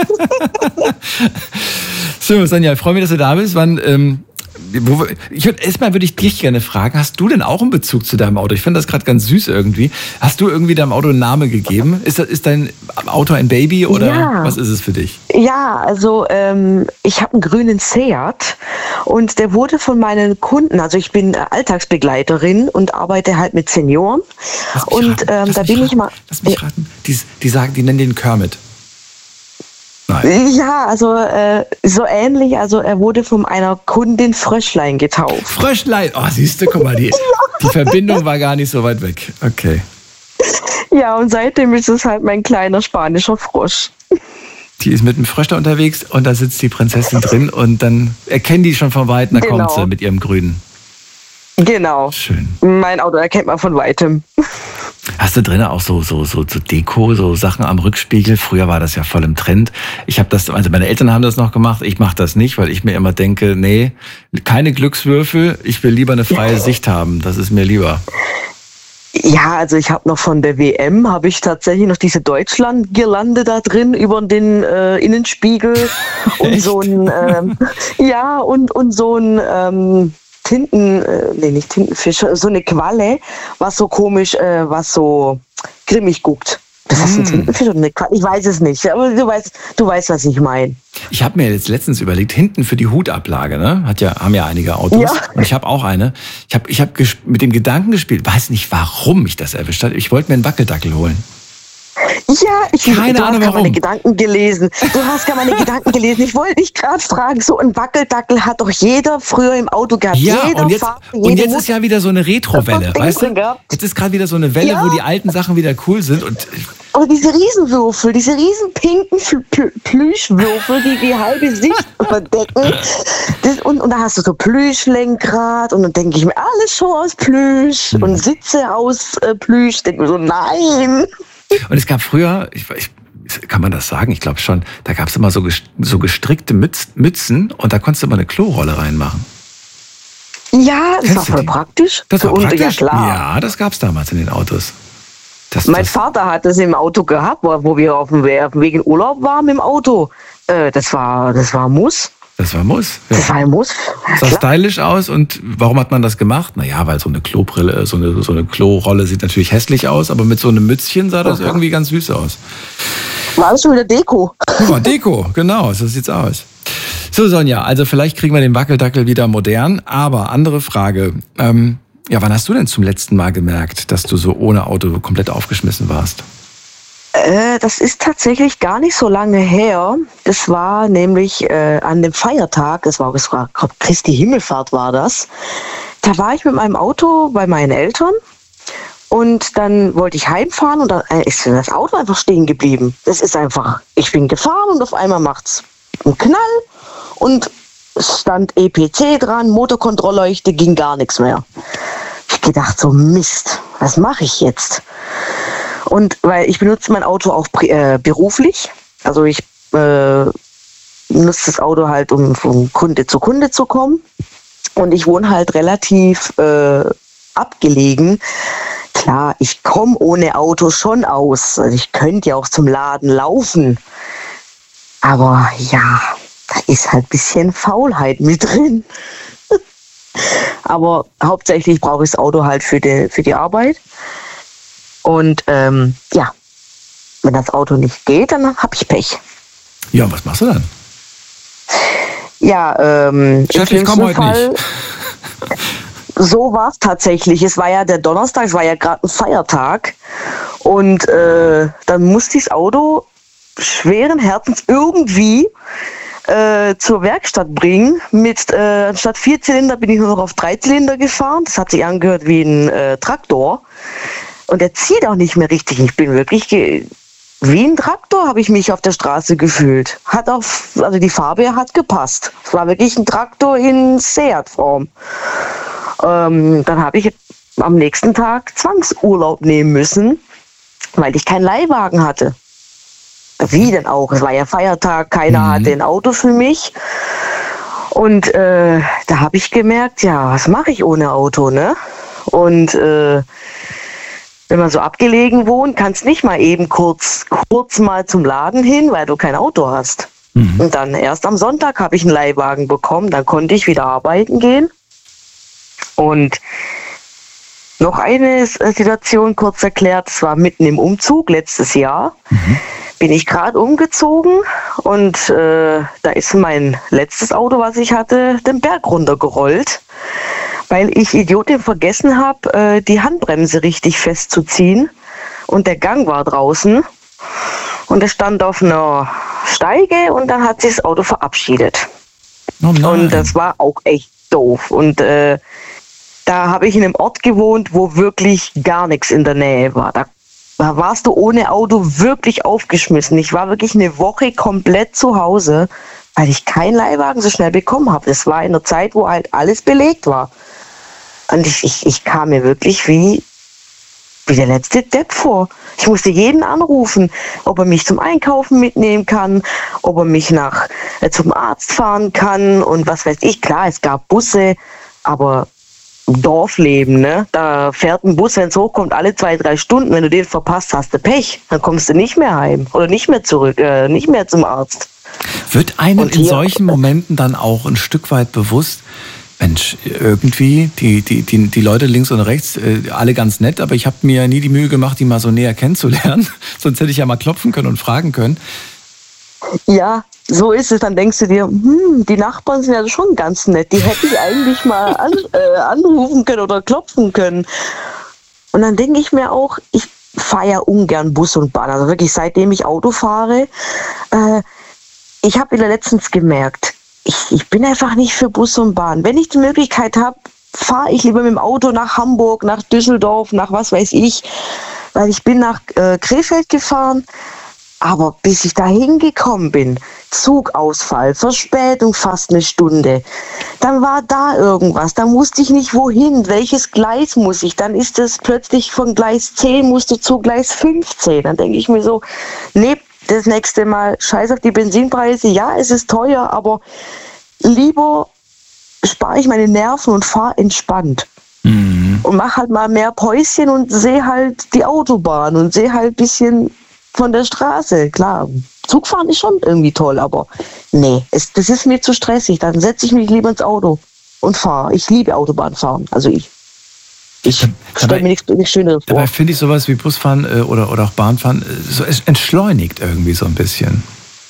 So, Sonja, ich freue mich, dass du da bist. Wann, ähm, wo, wir- ich würd, erstmal würde ich dich gerne fragen, hast du denn auch einen Bezug zu deinem Auto? Ich finde das gerade ganz süß irgendwie. Hast du irgendwie deinem Auto einen Namen gegeben? Ist, das, ist dein Auto ein Baby oder Ja. was ist es für dich? Ja, also ähm, ich habe einen grünen Seat und der wurde von meinen Kunden, also ich bin äh, Alltagsbegleiterin und arbeite halt mit Senioren. Lass mich Und raten, ähm, lass da mich bin raten, ich mal. Lass mich raten. Die, die sagen, die nennen den Kermit. Nein. Ja, also äh, so ähnlich. Also er wurde von einer Kundin Fröschlein getauft. Fröschlein. Oh, siehst du, guck mal, die, die Verbindung war gar nicht so weit weg. Okay. Ja, und seitdem ist es halt mein kleiner spanischer Frosch. Die ist mit einem Fröschler unterwegs und da sitzt die Prinzessin drin und dann erkennen die schon von Weitem, da Genau. kommt sie mit ihrem Grünen. Genau. Schön. Mein Auto erkennt man von weitem. Hast du drinnen auch so, so, so, so Deko, so Sachen am Rückspiegel? Früher war das ja voll im Trend. Ich habe das, also meine Eltern haben das noch gemacht, ich mache das nicht, weil ich mir immer denke, nee, keine Glückswürfel, ich will lieber eine freie Sicht haben, das ist mir lieber. Ja, also ich habe noch von der W M, habe ich tatsächlich noch diese Deutschland-Girlande da drin über den äh, Innenspiegel und Echt? so ein, ähm, ja, und, und so ein ähm, Tinten, äh, nee, nicht Tintenfisch, so eine Qualle, was so komisch, äh, was so grimmig guckt. Das ist ein Mm. Tintenfisch oder eine Qualle? Ich weiß es nicht, aber du weißt, du weißt, was ich meine. Ich habe mir jetzt letztens überlegt, hinten für die Hutablage, ne, hat ja, haben ja einige Autos. Ja. Und ich habe auch eine. Ich habe ich hab ges- mit dem Gedanken gespielt, weiß nicht, warum mich das erwischt hat. Ich wollte mir einen Wackeldackel holen. Ja, ich Keine du Ahnung hast warum. meine Gedanken gelesen. Du hast gar meine Gedanken gelesen. Ich wollte dich gerade fragen, so ein Wackeldackel hat doch jeder früher im Auto gehabt. Ja, jeder und jetzt, Fahrer, und jede jetzt ist ja wieder so eine Retro-Welle, Ding weißt du? drin gehabt. Jetzt ist gerade wieder so eine Welle, Ja. wo die alten Sachen wieder cool sind. Und Aber diese Riesenwürfel, diese riesen pinken Fl- Pl- Plüschwürfel, die die halbe Sicht verdecken. Das, und, und da hast du so Plüschlenkrad und dann denke ich mir, alles schon aus Plüsch Hm. und Sitze aus äh, Plüsch. Denke mir so, nein. Und es gab früher, ich, ich, kann man das sagen? Ich glaube schon, da gab es immer so, ges- so gestrickte Mütz, Mützen und da konntest du immer eine Klorolle reinmachen. Ja, das Kennst war du voll die? praktisch. Das war Und, praktisch. Ja, klar. Ja, das gab es damals in den Autos. Das, Mein das, Vater hat das im Auto gehabt, wo wo wir auf dem We- auf dem Weg in Urlaub waren im Auto. Äh, das war, das war Muss. das war Muss. Ja. Das war ein Muss. Ja, Sah klar. stylisch aus und warum hat man das gemacht? Naja, weil so eine Klobrille, so eine, so eine Klorolle sieht natürlich hässlich aus, aber mit so einem Mützchen sah das irgendwie ganz süß aus. War das schon wieder Deko? Ja, Deko, genau, so sieht's aus. So, Sonja, also vielleicht kriegen wir den Wackeldackel wieder modern, aber andere Frage. Ähm, ja, wann hast du denn zum letzten Mal gemerkt, dass du so ohne Auto komplett aufgeschmissen warst? Äh, das ist tatsächlich gar nicht so lange her. Das war nämlich äh, an dem Feiertag, das war, das war glaub, Christi Himmelfahrt war das. Da war ich mit meinem Auto bei meinen Eltern und dann wollte ich heimfahren und dann äh, ist das Auto einfach stehen geblieben. Das ist einfach, ich bin gefahren und auf einmal macht's einen Knall und es stand E P C dran, Motorkontrollleuchte, ging gar nichts mehr. Ich gedacht so, Mist, was mache ich jetzt? Und weil ich benutze mein Auto auch äh, beruflich, also ich äh, nutze das Auto halt, um von Kunde zu Kunde zu kommen. Und ich wohne halt relativ äh, abgelegen. Klar, ich komme ohne Auto schon aus. Also ich könnte ja auch zum Laden laufen. Aber ja, da ist halt ein bisschen Faulheit mit drin. Aber hauptsächlich brauche ich das Auto halt für die, für die Arbeit. Und ähm, ja, wenn das Auto nicht geht, dann habe ich Pech. Ja, was machst du dann? Ja, ähm, Chef, ich komme heute nicht. So war es tatsächlich. Es war ja der Donnerstag, es war ja gerade ein Feiertag. Und äh, dann musste ich das Auto schweren Herzens irgendwie äh, zur Werkstatt bringen. Mit äh, anstatt vier Zylinder bin ich nur noch auf drei Zylinder gefahren. Das hat sich angehört wie ein äh, Traktor. Und der zieht auch nicht mehr richtig. Ich bin wirklich ge- wie ein Traktor habe ich mich auf der Straße gefühlt. Hat auch, also die Farbe hat gepasst. Es war wirklich ein Traktor in Seat-Form. Ähm, dann habe ich am nächsten Tag Zwangsurlaub nehmen müssen, weil ich keinen Leihwagen hatte. Wie denn auch? Es war ja Feiertag, keiner Mhm. hatte ein Auto für mich. Und äh, da habe ich gemerkt, ja, was mache ich ohne Auto, ne? Und äh, wenn man so abgelegen wohnt, kannst nicht mal eben kurz, kurz mal zum Laden hin, weil du kein Auto hast. Mhm. Und dann erst am Sonntag habe ich einen Leihwagen bekommen, dann konnte ich wieder arbeiten gehen. Und noch eine Situation kurz erklärt, es war mitten im Umzug letztes Jahr. Mhm. Bin ich gerade umgezogen und äh, da ist mein letztes Auto, was ich hatte, den Berg runtergerollt, weil ich Idiotin vergessen habe, äh, die Handbremse richtig festzuziehen und der Gang war draußen und es stand auf einer Steige und dann hat sich das Auto verabschiedet. Oh nein. Und das war auch echt doof. Und äh, da habe ich in einem Ort gewohnt, wo wirklich gar nichts in der Nähe war. Da, da warst du ohne Auto wirklich aufgeschmissen. Ich war wirklich eine Woche komplett zu Hause, weil ich keinen Leihwagen so schnell bekommen habe. Das war in einer Zeit, wo halt alles belegt war. Und ich, ich, ich kam mir wirklich wie, wie der letzte Depp vor. Ich musste jeden anrufen, ob er mich zum Einkaufen mitnehmen kann, ob er mich nach äh, zum Arzt fahren kann und was weiß ich. Klar, es gab Busse, aber Dorfleben, ne? Da fährt ein Bus, wenn es hochkommt, alle zwei, drei Stunden. Wenn du den verpasst, hast du Pech. Dann kommst du nicht mehr heim oder nicht mehr zurück, äh, nicht mehr zum Arzt. Wird einem Und in hier- solchen Momenten dann auch ein Stück weit bewusst, Mensch, irgendwie, die, die, die, die Leute links und rechts, äh, alle ganz nett, aber ich habe mir nie die Mühe gemacht, die mal so näher kennenzulernen. Sonst hätte ich ja mal klopfen können und fragen können. Ja, so ist es. Dann denkst du dir, hm, die Nachbarn sind ja schon ganz nett. Die hätte ich eigentlich mal an, äh, anrufen können oder klopfen können. Und dann denke ich mir auch, ich fahre ja ungern Bus und Bahn. Also wirklich, seitdem ich Auto fahre, äh, ich habe wieder letztens gemerkt, ich, ich bin einfach nicht für Bus und Bahn. Wenn ich die Möglichkeit habe, fahre ich lieber mit dem Auto nach Hamburg, nach Düsseldorf, nach was weiß ich, weil ich bin nach äh, Krefeld gefahren, aber bis ich da hingekommen bin, Zugausfall, Verspätung fast eine Stunde, dann war da irgendwas, dann wusste ich nicht wohin, welches Gleis muss ich, dann ist es plötzlich von Gleis zehn musst du zu Gleis fünfzehn, dann denke ich mir so, nee, das nächste Mal scheiß auf die Benzinpreise, ja, es ist teuer, aber lieber spare ich meine Nerven und fahre entspannt. Mhm. Und mache halt mal mehr Päuschen und sehe halt die Autobahn und sehe halt ein bisschen von der Straße. Klar, Zugfahren ist schon irgendwie toll, aber nee, es, das ist mir zu stressig. Dann setze ich mich lieber ins Auto und fahre. Ich liebe Autobahnfahren, also ich. Ich stelle mir nichts, nichts Schöneres vor. Dabei finde ich sowas wie Busfahren äh, oder, oder auch Bahnfahren, äh, so, es entschleunigt irgendwie so ein bisschen.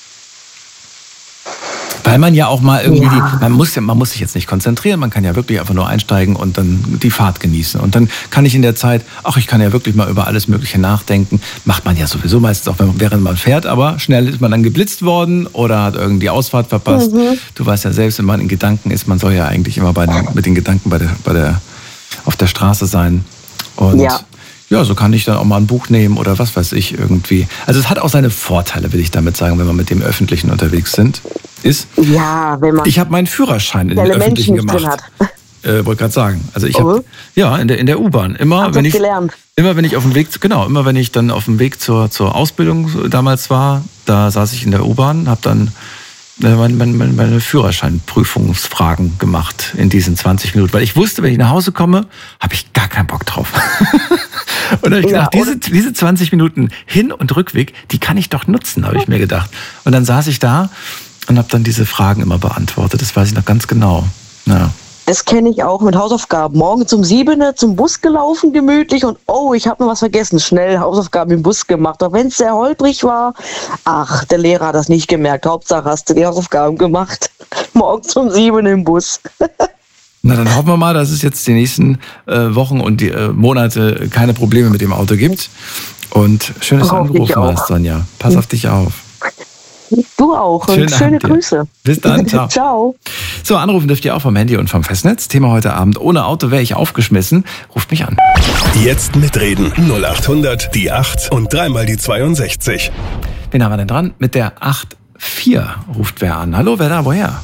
Weil man ja auch mal irgendwie, ja. die, man muss ja, man muss sich jetzt nicht konzentrieren, man kann ja wirklich einfach nur einsteigen und dann die Fahrt genießen. Und dann kann ich in der Zeit, ach, ich kann ja wirklich mal über alles Mögliche nachdenken. Macht man ja sowieso meistens auch, während man fährt, aber schnell ist man dann geblitzt worden oder hat irgendwie die Ausfahrt verpasst. Mhm. Du weißt ja selbst, wenn man in Gedanken ist, man soll ja eigentlich immer bei den, mit den Gedanken bei der, bei der, auf der Straße sein. Und ja. Ja, so kann ich dann auch mal ein Buch nehmen oder was weiß ich irgendwie. Also es hat auch seine Vorteile, will ich damit sagen, wenn man mit dem Öffentlichen unterwegs sind, ist. Ja, wenn man. Ich habe meinen Führerschein in den Öffentlichen gemacht. Äh, wollte gerade sagen. Also ich habe ja in der in der U-Bahn immer, Hab wenn ich gelernt. immer wenn ich auf dem Weg genau immer wenn ich dann auf dem Weg zur zur Ausbildung damals war, da saß ich in der U-Bahn, habe dann meine, meine, meine Führerscheinprüfungsfragen gemacht in diesen zwanzig Minuten, weil ich wusste, wenn ich nach Hause komme, habe ich gar keinen Bock drauf. Und da habe ich gedacht, ja, diese, diese zwanzig Minuten Hin- und Rückweg, die kann ich doch nutzen, habe ich mir gedacht. Und dann saß ich da und habe dann diese Fragen immer beantwortet. Das weiß ich noch ganz genau. Ja. Das kenne ich auch mit Hausaufgaben. Morgens um sieben zum Bus gelaufen, gemütlich und oh, ich habe noch was vergessen. Schnell Hausaufgaben im Bus gemacht. Auch wenn es sehr holprig war. Ach, der Lehrer hat das nicht gemerkt. Hauptsache hast du die Hausaufgaben gemacht. Morgens um sieben im Bus. Na, dann hoffen wir mal, dass es jetzt die nächsten äh, Wochen und die äh, Monate keine Probleme mit dem Auto gibt. Und schön, dass du angerufen hast, Sonja. Pass auf dich auf. Du auch und Schönen schöne Abend dir. Grüße. Bis dann, ciao. Ciao. So, anrufen dürft ihr auch vom Handy und vom Festnetz. Thema heute Abend, ohne Auto wäre ich aufgeschmissen. Ruft mich an. Jetzt mitreden. null acht hundert, die acht und dreimal die zweiundsechzig. Wen haben wir denn dran? Mit der acht vier ruft wer an. Hallo, wer da? Woher?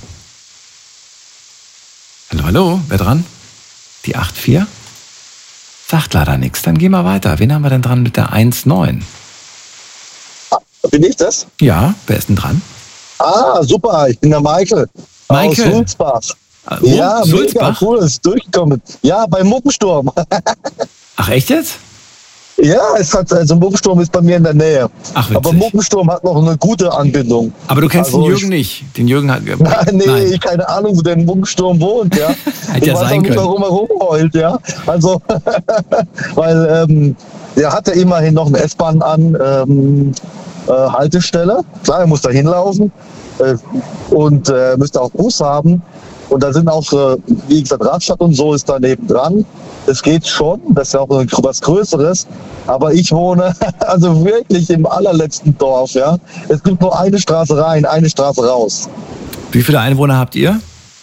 Hallo, hallo, wer dran? Die acht vier? Sagt leider nichts. Dann gehen wir weiter. Wen haben wir denn dran mit der eins neun? Bin ich das? Ja, wer ist denn dran? Ah, super, ich bin der Michael. Michael? Aus Sulzbach. Ah, wo? Ja, Sulzbach? mega cool, ist durchgekommen. Ja, beim Muckensturm. Ach, echt jetzt? Ja, es hat, also Muckensturm ist bei mir in der Nähe. Ach, witzig. Aber Muckensturm hat noch eine gute Anbindung. Aber du kennst also den Jürgen ich, nicht. Den Jürgen hat. Nein, nee, Nein. ich keine Ahnung, wo der Muckensturm wohnt, ja. Hätte ich ja weiß sein auch nicht, können. warum er rumheult, ja. Also, weil ähm, er hatte immerhin noch eine S-Bahn an ähm, äh, Haltestelle. Klar, er muss da hinlaufen äh, und äh, müsste auch Bus haben. Und da sind auch, äh, wie gesagt, Radstadt und so ist da nebendran. Es geht schon, das ist ja auch was Größeres. Aber ich wohne also wirklich im allerletzten Dorf, ja. Es gibt nur eine Straße rein, eine Straße raus. Wie viele Einwohner habt ihr?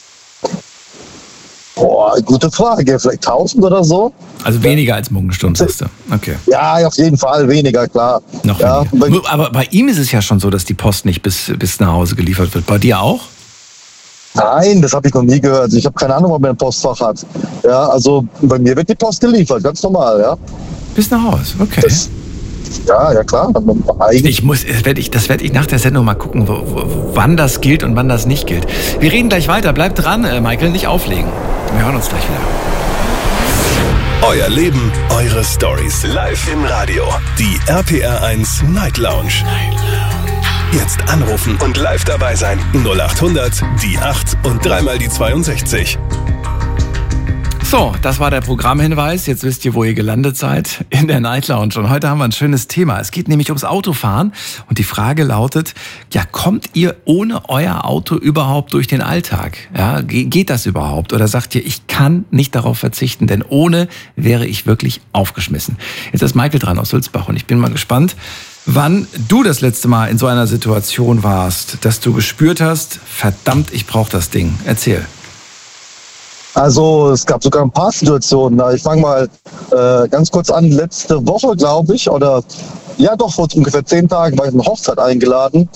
Boah, gute Frage. Vielleicht tausend oder so? Also weniger als Muggensturm, sagst du. Okay. Ja, auf jeden Fall weniger, klar. Noch ja, weniger. Aber bei ihm ist es ja schon so, dass die Post nicht bis, bis nach Hause geliefert wird. Bei dir auch? Nein, das habe ich noch nie gehört. Ich habe keine Ahnung, ob er ein Postfach hat. Ja, also bei mir wird die Post geliefert, ganz normal, ja. Bis nach Hause, okay. Das, ja, ja klar. Ich muss, das werde ich, das werd ich nach der Sendung mal gucken, wo, wo, wann das gilt und wann das nicht gilt. Wir reden gleich weiter. Bleib dran, äh, Michael, nicht auflegen. Wir hören uns gleich wieder. Euer Leben, eure Stories. Live im Radio. Die R P R eins Night Lounge. Night Lounge. Jetzt anrufen und live dabei sein. null acht hundert, die acht und dreimal die zweiundsechzig. So, das war der Programmhinweis. Jetzt wisst ihr, wo ihr gelandet seid, in der Night Lounge. Und heute haben wir ein schönes Thema. Es geht nämlich ums Autofahren. Und die Frage lautet, ja, kommt ihr ohne euer Auto überhaupt durch den Alltag? Ja, geht das überhaupt? Oder sagt ihr, ich kann nicht darauf verzichten, denn ohne wäre ich wirklich aufgeschmissen? Jetzt ist Michael dran aus Sulzbach und ich bin mal gespannt, wann du das letzte Mal in so einer Situation warst, dass du gespürt hast, verdammt, ich brauche das Ding. Erzähl. Also es gab sogar ein paar Situationen. Ich fange mal äh, ganz kurz an. Letzte Woche, glaube ich, oder ja doch, vor ungefähr zehn Tagen war ich auf eine Hochzeit eingeladen.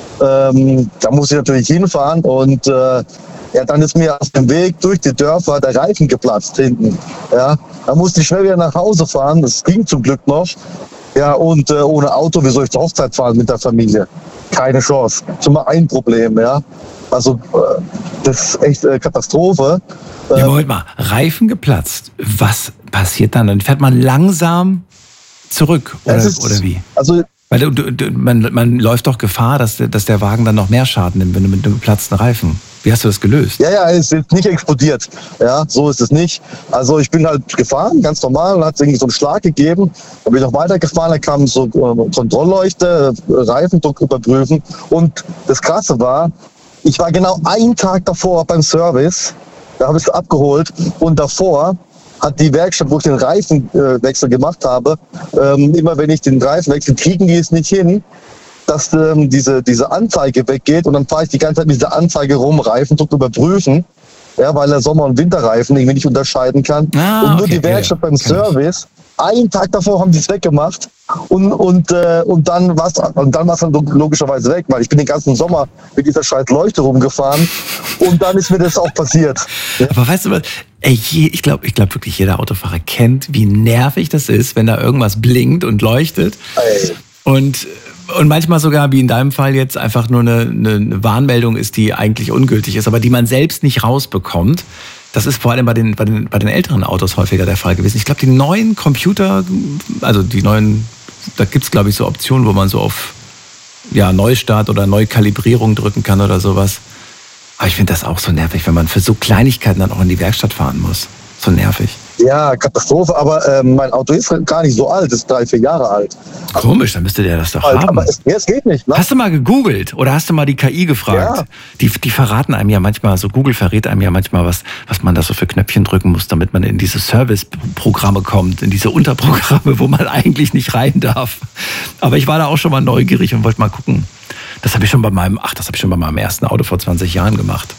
Ähm, da musste ich natürlich hinfahren und äh, ja, dann ist mir auf dem Weg durch die Dörfer der Reifen geplatzt hinten. Ja, da musste ich schnell wieder nach Hause fahren. Das ging zum Glück noch. Ja, und äh, ohne Auto, wie soll ich zur Hochzeit fahren mit der Familie? Keine Chance. Schon mal ein Problem, ja. Also äh, das ist echt äh, Katastrophe. Ja, Moment mal, Reifen geplatzt. Was passiert dann? Dann fährt man langsam zurück oder, ist, oder wie? Also Weil du, du, man, man läuft doch Gefahr, dass, dass der Wagen dann noch mehr Schaden nimmt, wenn du mit einem geplatzten Reifen. Wie hast du das gelöst? Ja, ja, es ist nicht explodiert. Ja, so ist es nicht. Also ich bin halt gefahren, ganz normal, und hat es irgendwie so einen Schlag gegeben. Dann bin ich noch weitergefahren, da kam so äh, Kontrollleuchte, äh, Reifendruck überprüfen. Und das Krasse war, ich war genau einen Tag davor beim Service. Da habe ich es abgeholt und davor hat die Werkstatt, wo ich den Reifenwechsel gemacht habe, ähm, immer wenn ich den Reifen wechsle, kriegen die es nicht hin, dass ähm, diese, diese Anzeige weggeht und dann fahre ich die ganze Zeit mit dieser Anzeige rum, Reifendruck überprüfen, ja, weil der Sommer- und Winterreifen irgendwie nicht unterscheiden kann. Ah, und nur okay, die Werkstatt ja, beim Service, einen Tag davor haben die es weggemacht und, und, äh, und dann war es und dann war's dann logischerweise weg, weil ich bin den ganzen Sommer mit dieser scheiß Leuchte rumgefahren und dann ist mir das auch passiert. Ja? Aber weißt du was, ey, ich glaube ich glaub wirklich jeder Autofahrer kennt, wie nervig das ist, wenn da irgendwas blinkt und leuchtet. Ey. Und Und manchmal sogar, wie in deinem Fall jetzt, einfach nur eine, eine Warnmeldung ist, die eigentlich ungültig ist, aber die man selbst nicht rausbekommt. Das ist vor allem bei den, bei den, bei den älteren Autos häufiger der Fall gewesen. Ich glaube, die neuen Computer, also die neuen, da gibt es, glaube ich, so Optionen, wo man so auf ja, Neustart oder Neukalibrierung drücken kann oder sowas. Aber ich finde das auch so nervig, wenn man für so Kleinigkeiten dann auch in die Werkstatt fahren muss. So nervig. Ja, Katastrophe, aber ähm, mein Auto ist gar nicht so alt, ist drei, vier Jahre alt. Komisch, dann müsste der das doch alt, haben. Aber es, ja, es geht nicht. Ne? Hast du mal gegoogelt oder hast du mal die K I gefragt? Ja. Die, die verraten einem ja manchmal, so Google verrät einem ja manchmal, was, was man da so für Knöpfchen drücken muss, damit man in diese Service-Programme kommt, in diese Unterprogramme, wo man eigentlich nicht rein darf. Aber ich war da auch schon mal neugierig und wollte mal gucken. Das habe ich schon bei meinem, ach, das habe ich schon bei meinem ersten Auto vor zwanzig Jahren gemacht.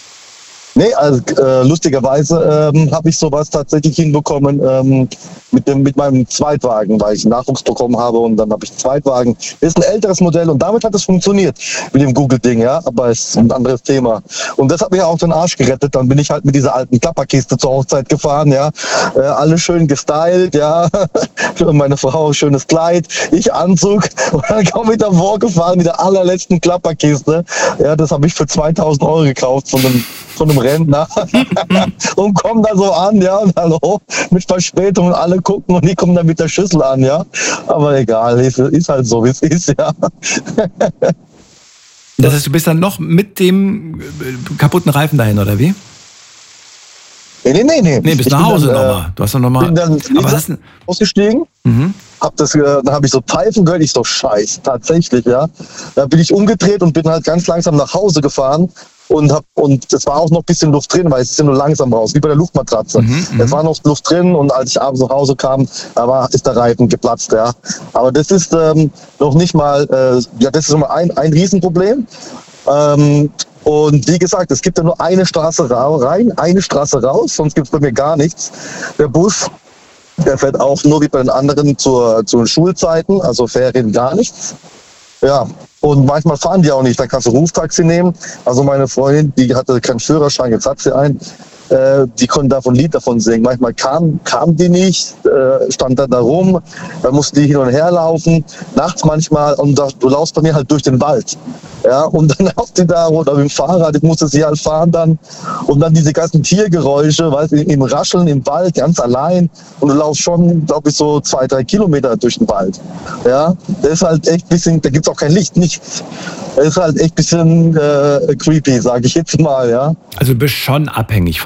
Nee, also äh, lustigerweise ähm, habe ich sowas tatsächlich hinbekommen ähm, mit dem mit meinem Zweitwagen, weil ich Nachwuchs bekommen habe und dann habe ich einen Zweitwagen. Das ist ein älteres Modell und damit hat es funktioniert mit dem Google-Ding, ja, aber es ist ein anderes Thema. Und das hat mir auch den Arsch gerettet. Dann bin ich halt mit dieser alten Klapperkiste zur Hochzeit gefahren, ja, äh, alles schön gestylt, ja, meine Frau schönes Kleid, ich Anzug und dann komme ich davor gefahren mit der allerletzten Klapperkiste. Ja, das habe ich für zweitausend Euro gekauft von einem von einem Rentner und kommen da so an, ja, und hallo, mit Verspätung und alle gucken und die kommen dann mit der Schüssel an, ja. Aber egal, ist, ist halt so, wie es ist, ja. Das heißt, du bist dann noch mit dem kaputten Reifen dahin, oder wie? Nee, nee, nee. Nee, nee bis nach Hause nochmal. Du hast doch nochmal. Bin dann aber hast du ausgestiegen, mhm. hab das, dann habe ich so Pfeifen gehört, ich so, scheiße, tatsächlich, ja. Da bin ich umgedreht und bin halt ganz langsam nach Hause gefahren. Und hab, und es war auch noch ein bisschen Luft drin, weil es ist ja nur langsam raus, wie bei der Luftmatratze. Mhm, es war noch Luft drin und als ich abends nach Hause kam, da war, ist der Reifen geplatzt, ja. Aber das ist ähm, noch nicht mal, äh, ja, das ist schon mal ein, ein Riesenproblem. Ähm, und wie gesagt, es gibt ja nur eine Straße rein, eine Straße raus, sonst gibt es bei mir gar nichts. Der Bus, der fährt auch nur wie bei den anderen zur, zu den Schulzeiten, also Ferien gar nichts. Ja, und manchmal fahren die auch nicht, dann kannst du Ruftaxi nehmen. Also meine Freundin, die hatte keinen Führerschein, jetzt hat sie einen, äh, die konnte davon ein Lied davon singen. Manchmal kam, kam die nicht, äh, stand dann da rum, dann mussten die hin und her laufen, nachts manchmal, und da, du laufst bei mir halt durch den Wald. Ja, und dann lauft die da, oder mit dem Fahrrad, ich musste sie halt fahren dann, und dann diese ganzen Tiergeräusche, weißt du, im Rascheln im Wald, ganz allein, und du laufst schon, glaube ich, so zwei, drei Kilometer durch den Wald. Ja, das ist halt echt ein bisschen, da gibt's auch kein Licht, nichts. Das ist halt echt ein bisschen äh, creepy, sage ich jetzt mal, ja. Also du bist schon abhängig vom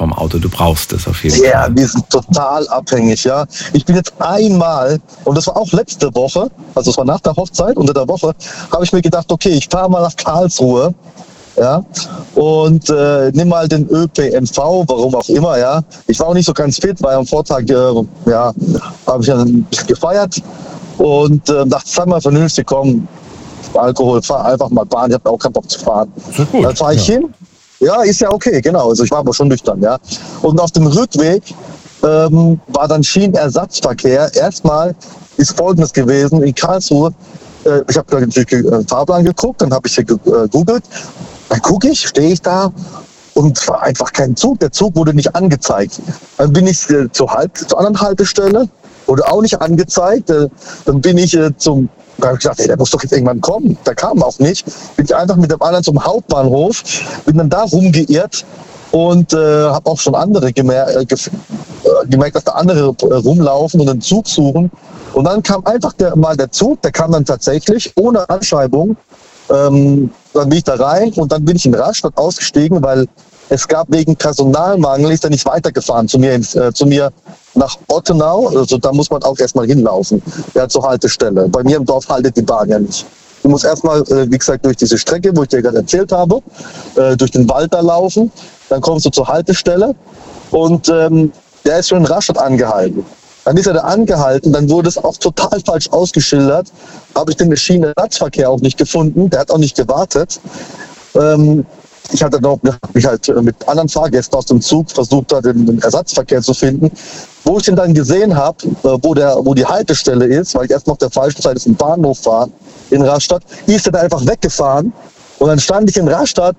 vom Auto. Du brauchst es auf jeden Ja, Fall. yeah, wir sind total abhängig, ja. Ich bin jetzt einmal, und das war auch letzte Woche, also es war nach der Hochzeit, unter der Woche, habe ich mir gedacht, okay, ich fahre mal nach Karlsruhe, ja, und äh, nimm mal den Ö P N V, warum auch immer, ja. Ich war auch nicht so ganz fit, weil am Vortag, äh, ja, habe ich ein bisschen gefeiert und äh, dachte, sag mal vernünftig, komm, Alkohol, fahr einfach mal Bahn, ich habe auch keinen Bock zu fahren. Gut, dann fahre ich ja. hin. Ja, ist ja okay, genau. Also ich war aber schon nüchtern, ja. Und auf dem Rückweg ähm, war dann Schienenersatzverkehr. Erstmal ist Folgendes gewesen in Karlsruhe. Äh, ich habe natürlich den Fahrplan geguckt, dann habe ich hier gegoogelt. Dann gucke ich, stehe ich da und es war einfach kein Zug. Der Zug wurde nicht angezeigt. Dann bin ich äh, zur, halt, zur anderen Haltestelle, wurde auch nicht angezeigt. Äh, dann bin ich äh, zum Da habe ich gedacht, ey, der muss doch jetzt irgendwann kommen. Der kam auch nicht. Bin ich einfach mit dem anderen zum Hauptbahnhof, bin dann da rumgeirrt und äh, habe auch schon andere gemer äh, gef äh, gemerkt, dass da andere äh, rumlaufen und einen Zug suchen. Und dann kam einfach der, mal der Zug, der kam dann tatsächlich ohne Anschreibung. Ähm, dann bin ich da rein und dann bin ich in Rastatt ausgestiegen, weil es gab wegen Personalmangel, ist er nicht weitergefahren zu mir, ins, äh, zu mir nach Ottenau. Also da muss man auch erstmal hinlaufen, ja, zur Haltestelle. Bei mir im Dorf haltet die Bahn ja nicht. Du musst erstmal, äh, wie gesagt, durch diese Strecke, wo ich dir gerade erzählt habe, äh, durch den Wald da laufen. Dann kommst du zur Haltestelle und ähm, der ist schon in Rastatt angehalten. Dann ist er da angehalten, dann wurde es auch total falsch ausgeschildert. Habe ich den Schienenersatzverkehr auch nicht gefunden, der hat auch nicht gewartet. Ähm, Ich hatte noch mich halt mit anderen Fahrgästen aus dem Zug versucht, da den, den Ersatzverkehr zu finden. Wo ich den dann gesehen habe, wo, der, wo die Haltestelle ist, weil ich erst noch der falschen Seite zum Bahnhof war, in Rastatt, ist er dann einfach weggefahren. Und dann stand ich in Rastatt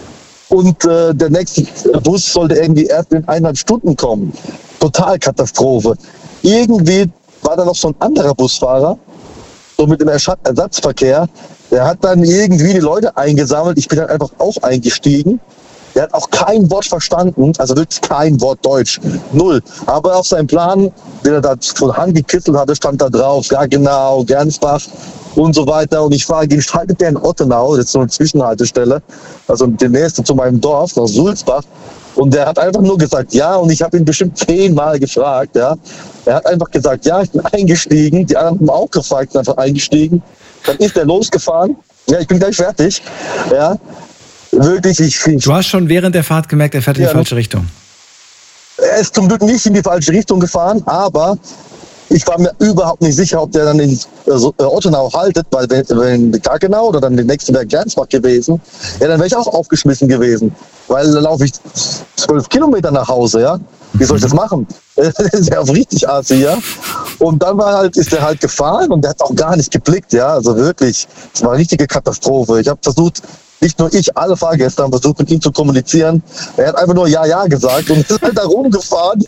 und äh, der nächste Bus sollte irgendwie erst in eineinhalb Stunden kommen. Total Katastrophe. Irgendwie war da noch so ein anderer Busfahrer, so mit dem Ersatzverkehr. Der hat dann irgendwie die Leute eingesammelt. Ich bin dann einfach auch eingestiegen. Der hat auch kein Wort verstanden, also wirklich kein Wort Deutsch. Null. Aber auf seinem Plan, den er da von Hand gekitzelt hatte, stand da drauf, ja genau, Gernsbach und so weiter. Und ich fahre, den schaltet der in Ottenau, das ist so eine Zwischenhaltestelle, also der nächste zu meinem Dorf, nach Sulzbach. Und der hat einfach nur gesagt, ja, und ich habe ihn bestimmt zehnmal gefragt, ja. Er hat einfach gesagt, ja, ich bin eingestiegen. Die anderen haben auch gefragt, sind einfach eingestiegen. Dann ist er losgefahren. Ja, ich bin gleich fertig. Ja, wirklich. Ich, ich, du hast schon während der Fahrt gemerkt, er fährt in die ja, falsche Richtung. Er ist zum Glück nicht in die falsche Richtung gefahren, aber ich war mir überhaupt nicht sicher, ob der dann in äh, Ottenau haltet, weil wenn, wenn Gaggenau oder dann der nächste wäre Gernsbach gewesen, ja, dann wäre ich auch aufgeschmissen gewesen, weil da laufe ich zwölf Kilometer nach Hause, ja. Wie soll ich das machen? Das ist ja richtig assi, ja. Und dann war halt, ist der halt gefahren und der hat auch gar nicht geblickt, ja. Also wirklich, es war eine richtige Katastrophe. Ich habe versucht, nicht nur ich, alle Fahrgäste haben versucht, mit ihm zu kommunizieren. Er hat einfach nur Ja, Ja gesagt und ist halt da rumgefahren.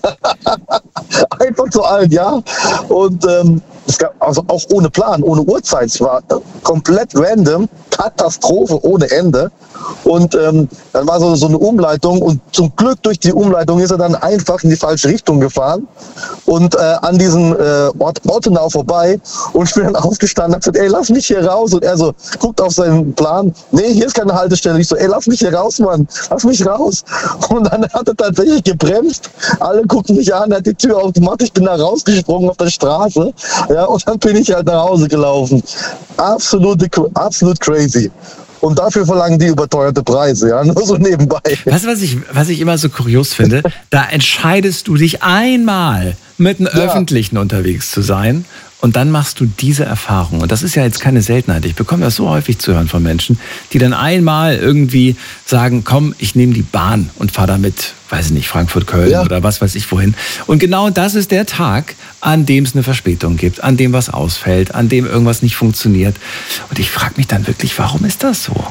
Einfach zu allen, ja. Und ähm, es gab also auch ohne Plan, ohne Uhrzeit. Es war komplett random, Katastrophe ohne Ende. Und ähm, dann war so, so eine Umleitung und zum Glück durch die Umleitung ist er dann einfach in die falsche Richtung gefahren und äh, an diesem äh, Ort Ottenau vorbei und ich bin dann aufgestanden und hab gesagt, ey, lass mich hier raus. Und er so guckt auf seinen Plan, nee, hier ist keine Haltestelle. Ich so, ey, lass mich hier raus, Mann, lass mich raus. Und dann hat er tatsächlich gebremst, alle gucken mich an, er hat die Tür aufgemacht, ich bin da rausgesprungen auf der Straße, ja, und dann bin ich halt nach Hause gelaufen. Absolut, absolut crazy. Und dafür verlangen die überteuerte Preise, ja, nur so nebenbei. Weißt du, was ich, was ich immer so kurios finde? Da entscheidest du dich einmal, mit einem ja. Öffentlichen unterwegs zu sein und dann machst du diese Erfahrung. Und das ist ja jetzt keine Seltenheit. Ich bekomme das so häufig zu hören von Menschen, die dann einmal irgendwie sagen, komm, ich nehme die Bahn und fahre damit, weiß ich nicht, Frankfurt, Köln ja. oder was weiß ich wohin. Und genau das ist der Tag, an dem es eine Verspätung gibt, an dem was ausfällt, an dem irgendwas nicht funktioniert. Und ich frage mich dann wirklich, warum ist das so?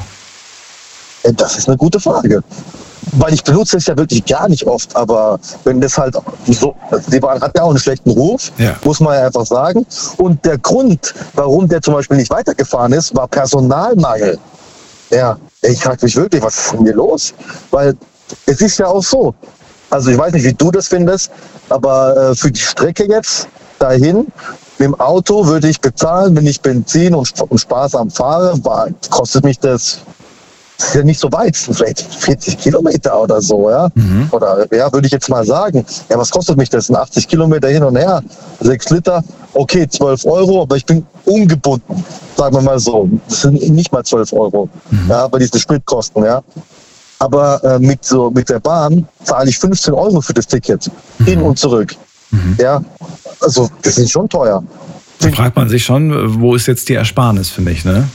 Das ist eine gute Frage. Weil ich benutze es ja wirklich gar nicht oft, aber wenn das halt so, die Bahn hat ja auch einen schlechten Ruf, ja. muss man ja einfach sagen. Und der Grund, warum der zum Beispiel nicht weitergefahren ist, war Personalmangel. Ja, ich frage mich wirklich, was ist denn hier los? Weil es ist ja auch so, also ich weiß nicht, wie du das findest, aber äh, für die Strecke jetzt dahin, mit dem Auto würde ich bezahlen, wenn ich Benzin und, und sparsam fahre, war, kostet mich das das ist ja nicht so weit, vielleicht vierzig Kilometer oder so, ja. Mhm. Oder, ja, würde ich jetzt mal sagen. Ja, was kostet mich das? achtzig Kilometer hin und her, sechs Liter, okay, zwölf Euro, aber ich bin ungebunden, sagen wir mal so. Das sind nicht mal zwölf Euro, mhm. ja, bei diesen Spritkosten, ja. Aber äh, mit, so, mit der Bahn zahle ich fünfzehn Euro für das Ticket, mhm. hin und zurück. Mhm. Ja, also, das ist schon teuer. Da fragt man sich schon, wo ist jetzt die Ersparnis für mich, ne?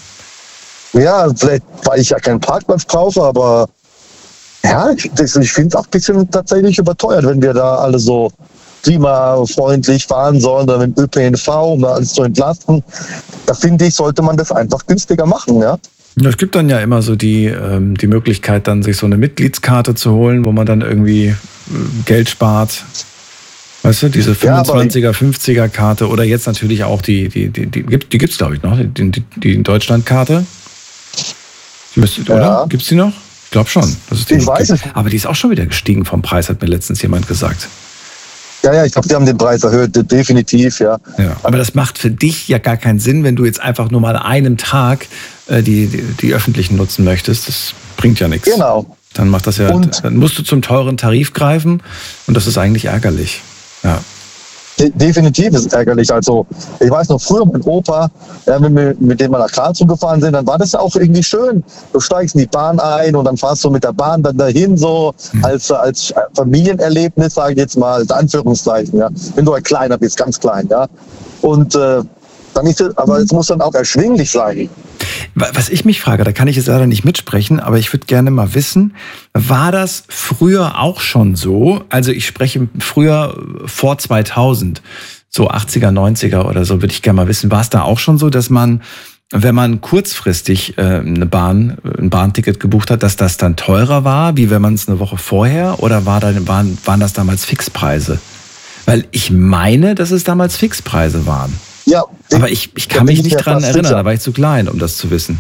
Ja, vielleicht, weil ich ja keinen Parkplatz brauche, aber ja, ich, ich finde es auch ein bisschen tatsächlich überteuert, wenn wir da alle so klimafreundlich fahren sollen, oder mit Ö P N V, um alles zu entlasten. Da finde ich, sollte man das einfach günstiger machen, ja. Es gibt dann ja immer so die, ähm, die Möglichkeit, dann sich so eine Mitgliedskarte zu holen, wo man dann irgendwie äh, Geld spart. Weißt du, diese fünfundzwanziger, fünfziger Karte oder jetzt natürlich auch die, die, die, die, die, die gibt es, glaube ich, noch, die, die, die Deutschlandkarte. Müsste, oder? Ja. Gibt es die noch? Ich glaube schon. Das ist die ich weiß es. Aber die ist auch schon wieder gestiegen vom Preis, hat mir letztens jemand gesagt. Ja, ja, ich glaube, die haben den Preis erhöht, definitiv, ja. ja. Aber das macht für dich ja gar keinen Sinn, wenn du jetzt einfach nur mal an einem Tag äh, die, die, die öffentlichen nutzen möchtest. Das bringt ja nichts. Genau. Dann macht das ja, und dann musst du zum teuren Tarif greifen und das ist eigentlich ärgerlich. Ja. De- definitiv ist es ärgerlich. Also, ich weiß noch, früher mein Opa, ja, wenn wir mit dem mal nach Karlsruhe gefahren sind, dann war das ja auch irgendwie schön. Du steigst in die Bahn ein und dann fahrst du mit der Bahn dann dahin, so mhm. als, als Familienerlebnis, sage ich jetzt mal, als Anführungszeichen, ja. Wenn du ein kleiner bist, ganz klein, ja. Und äh, dann ist es, aber es muss dann auch erschwinglich sein. Was ich mich frage, da kann ich jetzt leider nicht mitsprechen, aber ich würde gerne mal wissen, war das früher auch schon so? Also ich spreche früher vor zweitausend, so achtziger, neunziger oder so, würde ich gerne mal wissen. War es da auch schon so, dass man, wenn man kurzfristig äh, eine Bahn, ein Bahnticket gebucht hat, dass das dann teurer war, wie wenn man es eine Woche vorher? Oder war da, waren, waren das damals Fixpreise? Weil ich meine, dass es damals Fixpreise waren. Ja, aber ich, ich kann mich nicht dran erinnern, da war ich zu klein, um das zu wissen.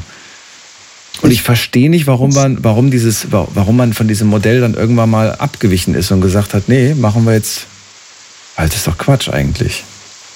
Und ich verstehe nicht, warum man, warum dieses, warum man von diesem Modell dann irgendwann mal abgewichen ist und gesagt hat, nee, machen wir jetzt, weil das ist doch Quatsch eigentlich.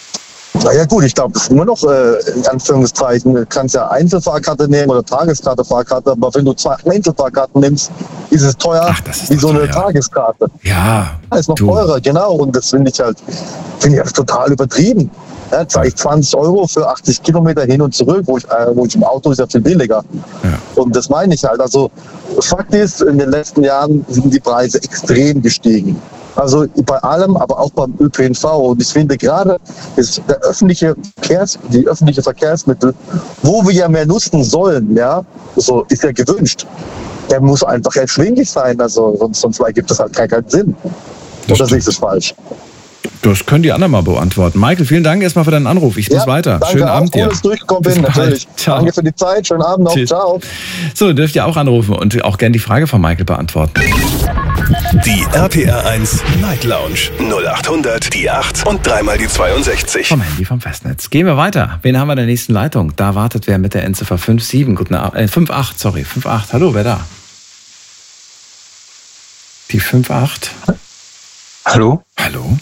Na ja gut, ich glaube, das ist immer noch, äh, in Anführungszeichen, du kannst ja Einzelfahrkarte nehmen oder Tageskarte, Fahrkarte, aber wenn du zwei Einzelfahrkarten nimmst, ist es teuer Ach, das ist wie so eine teuer. Tageskarte. Ja. Das ist noch du. teurer, genau, und das finde ich halt, finde ich halt total übertrieben. Ja, zahle ich zwanzig Euro für achtzig Kilometer hin und zurück, wo ich, äh, wo ich im Auto ist ja viel billiger. Ja. Und das meine ich halt. Also Fakt ist, in den letzten Jahren sind die Preise extrem gestiegen. Also bei allem, aber auch beim Ö P N V. Und ich finde gerade ist der öffentliche Verkehrs, die öffentlichen Verkehrsmittel, wo wir ja mehr nutzen sollen, ja, so ist ja gewünscht. Der muss einfach erschwinglich sein. Also sonst, sonst ergibt das halt keinen Sinn. Oder sehe ich das falsch? Das können die anderen mal beantworten. Michael, vielen Dank erstmal für deinen Anruf. Ich muss ja, weiter. Danke, Schönen Abend dir. Cool, dass du durchgekommen bin, natürlich. Danke für die Zeit. Schönen Abend noch. Tschüss. Ciao. So, dürft ihr auch anrufen und auch gerne die Frage von Michael beantworten. Die R P R eins Night Lounge null acht hundert, die acht und dreimal die zweiundsechzig. Vom Handy vom Festnetz. Gehen wir weiter. Wen haben wir in der nächsten Leitung? Da wartet wer mit der Endziffer fünf sieben. Guten Abend. Äh, fünf acht, sorry. fünf acht. Hallo, wer da? Die fünf acht. Hallo? Hallo?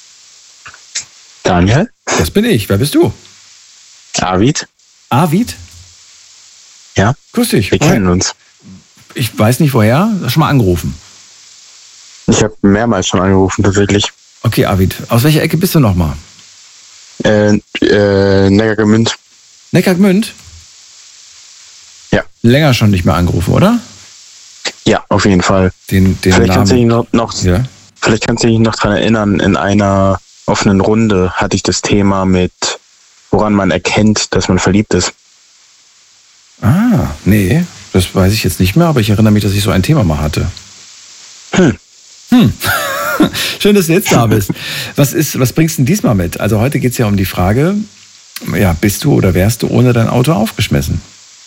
Daniel? Das bin ich. Wer bist du? Arvid? Arvid? Ja. Grüß dich. Wir kennen uns. Ich weiß nicht woher. Schon mal angerufen. Ich habe mehrmals schon angerufen, tatsächlich. Okay, Arvid. Aus welcher Ecke bist du nochmal? Äh, äh, Neckargemünd. Neckargemünd? Ja. Länger schon nicht mehr angerufen, oder? Ja, auf jeden Fall. Den, den vielleicht, Namen. kannst du dich noch, noch, ja? vielleicht kannst du dich noch dran erinnern, in einer offenen Runde hatte ich das Thema mit, woran man erkennt, dass man verliebt ist. Ah, nee, das weiß ich jetzt nicht mehr, aber ich erinnere mich, dass ich so ein Thema mal hatte. Hm. Hm. Schön, dass du jetzt da bist. Was ist, was bringst du denn diesmal mit? Also heute geht es ja um die Frage, ja, bist du oder wärst du ohne dein Auto aufgeschmissen?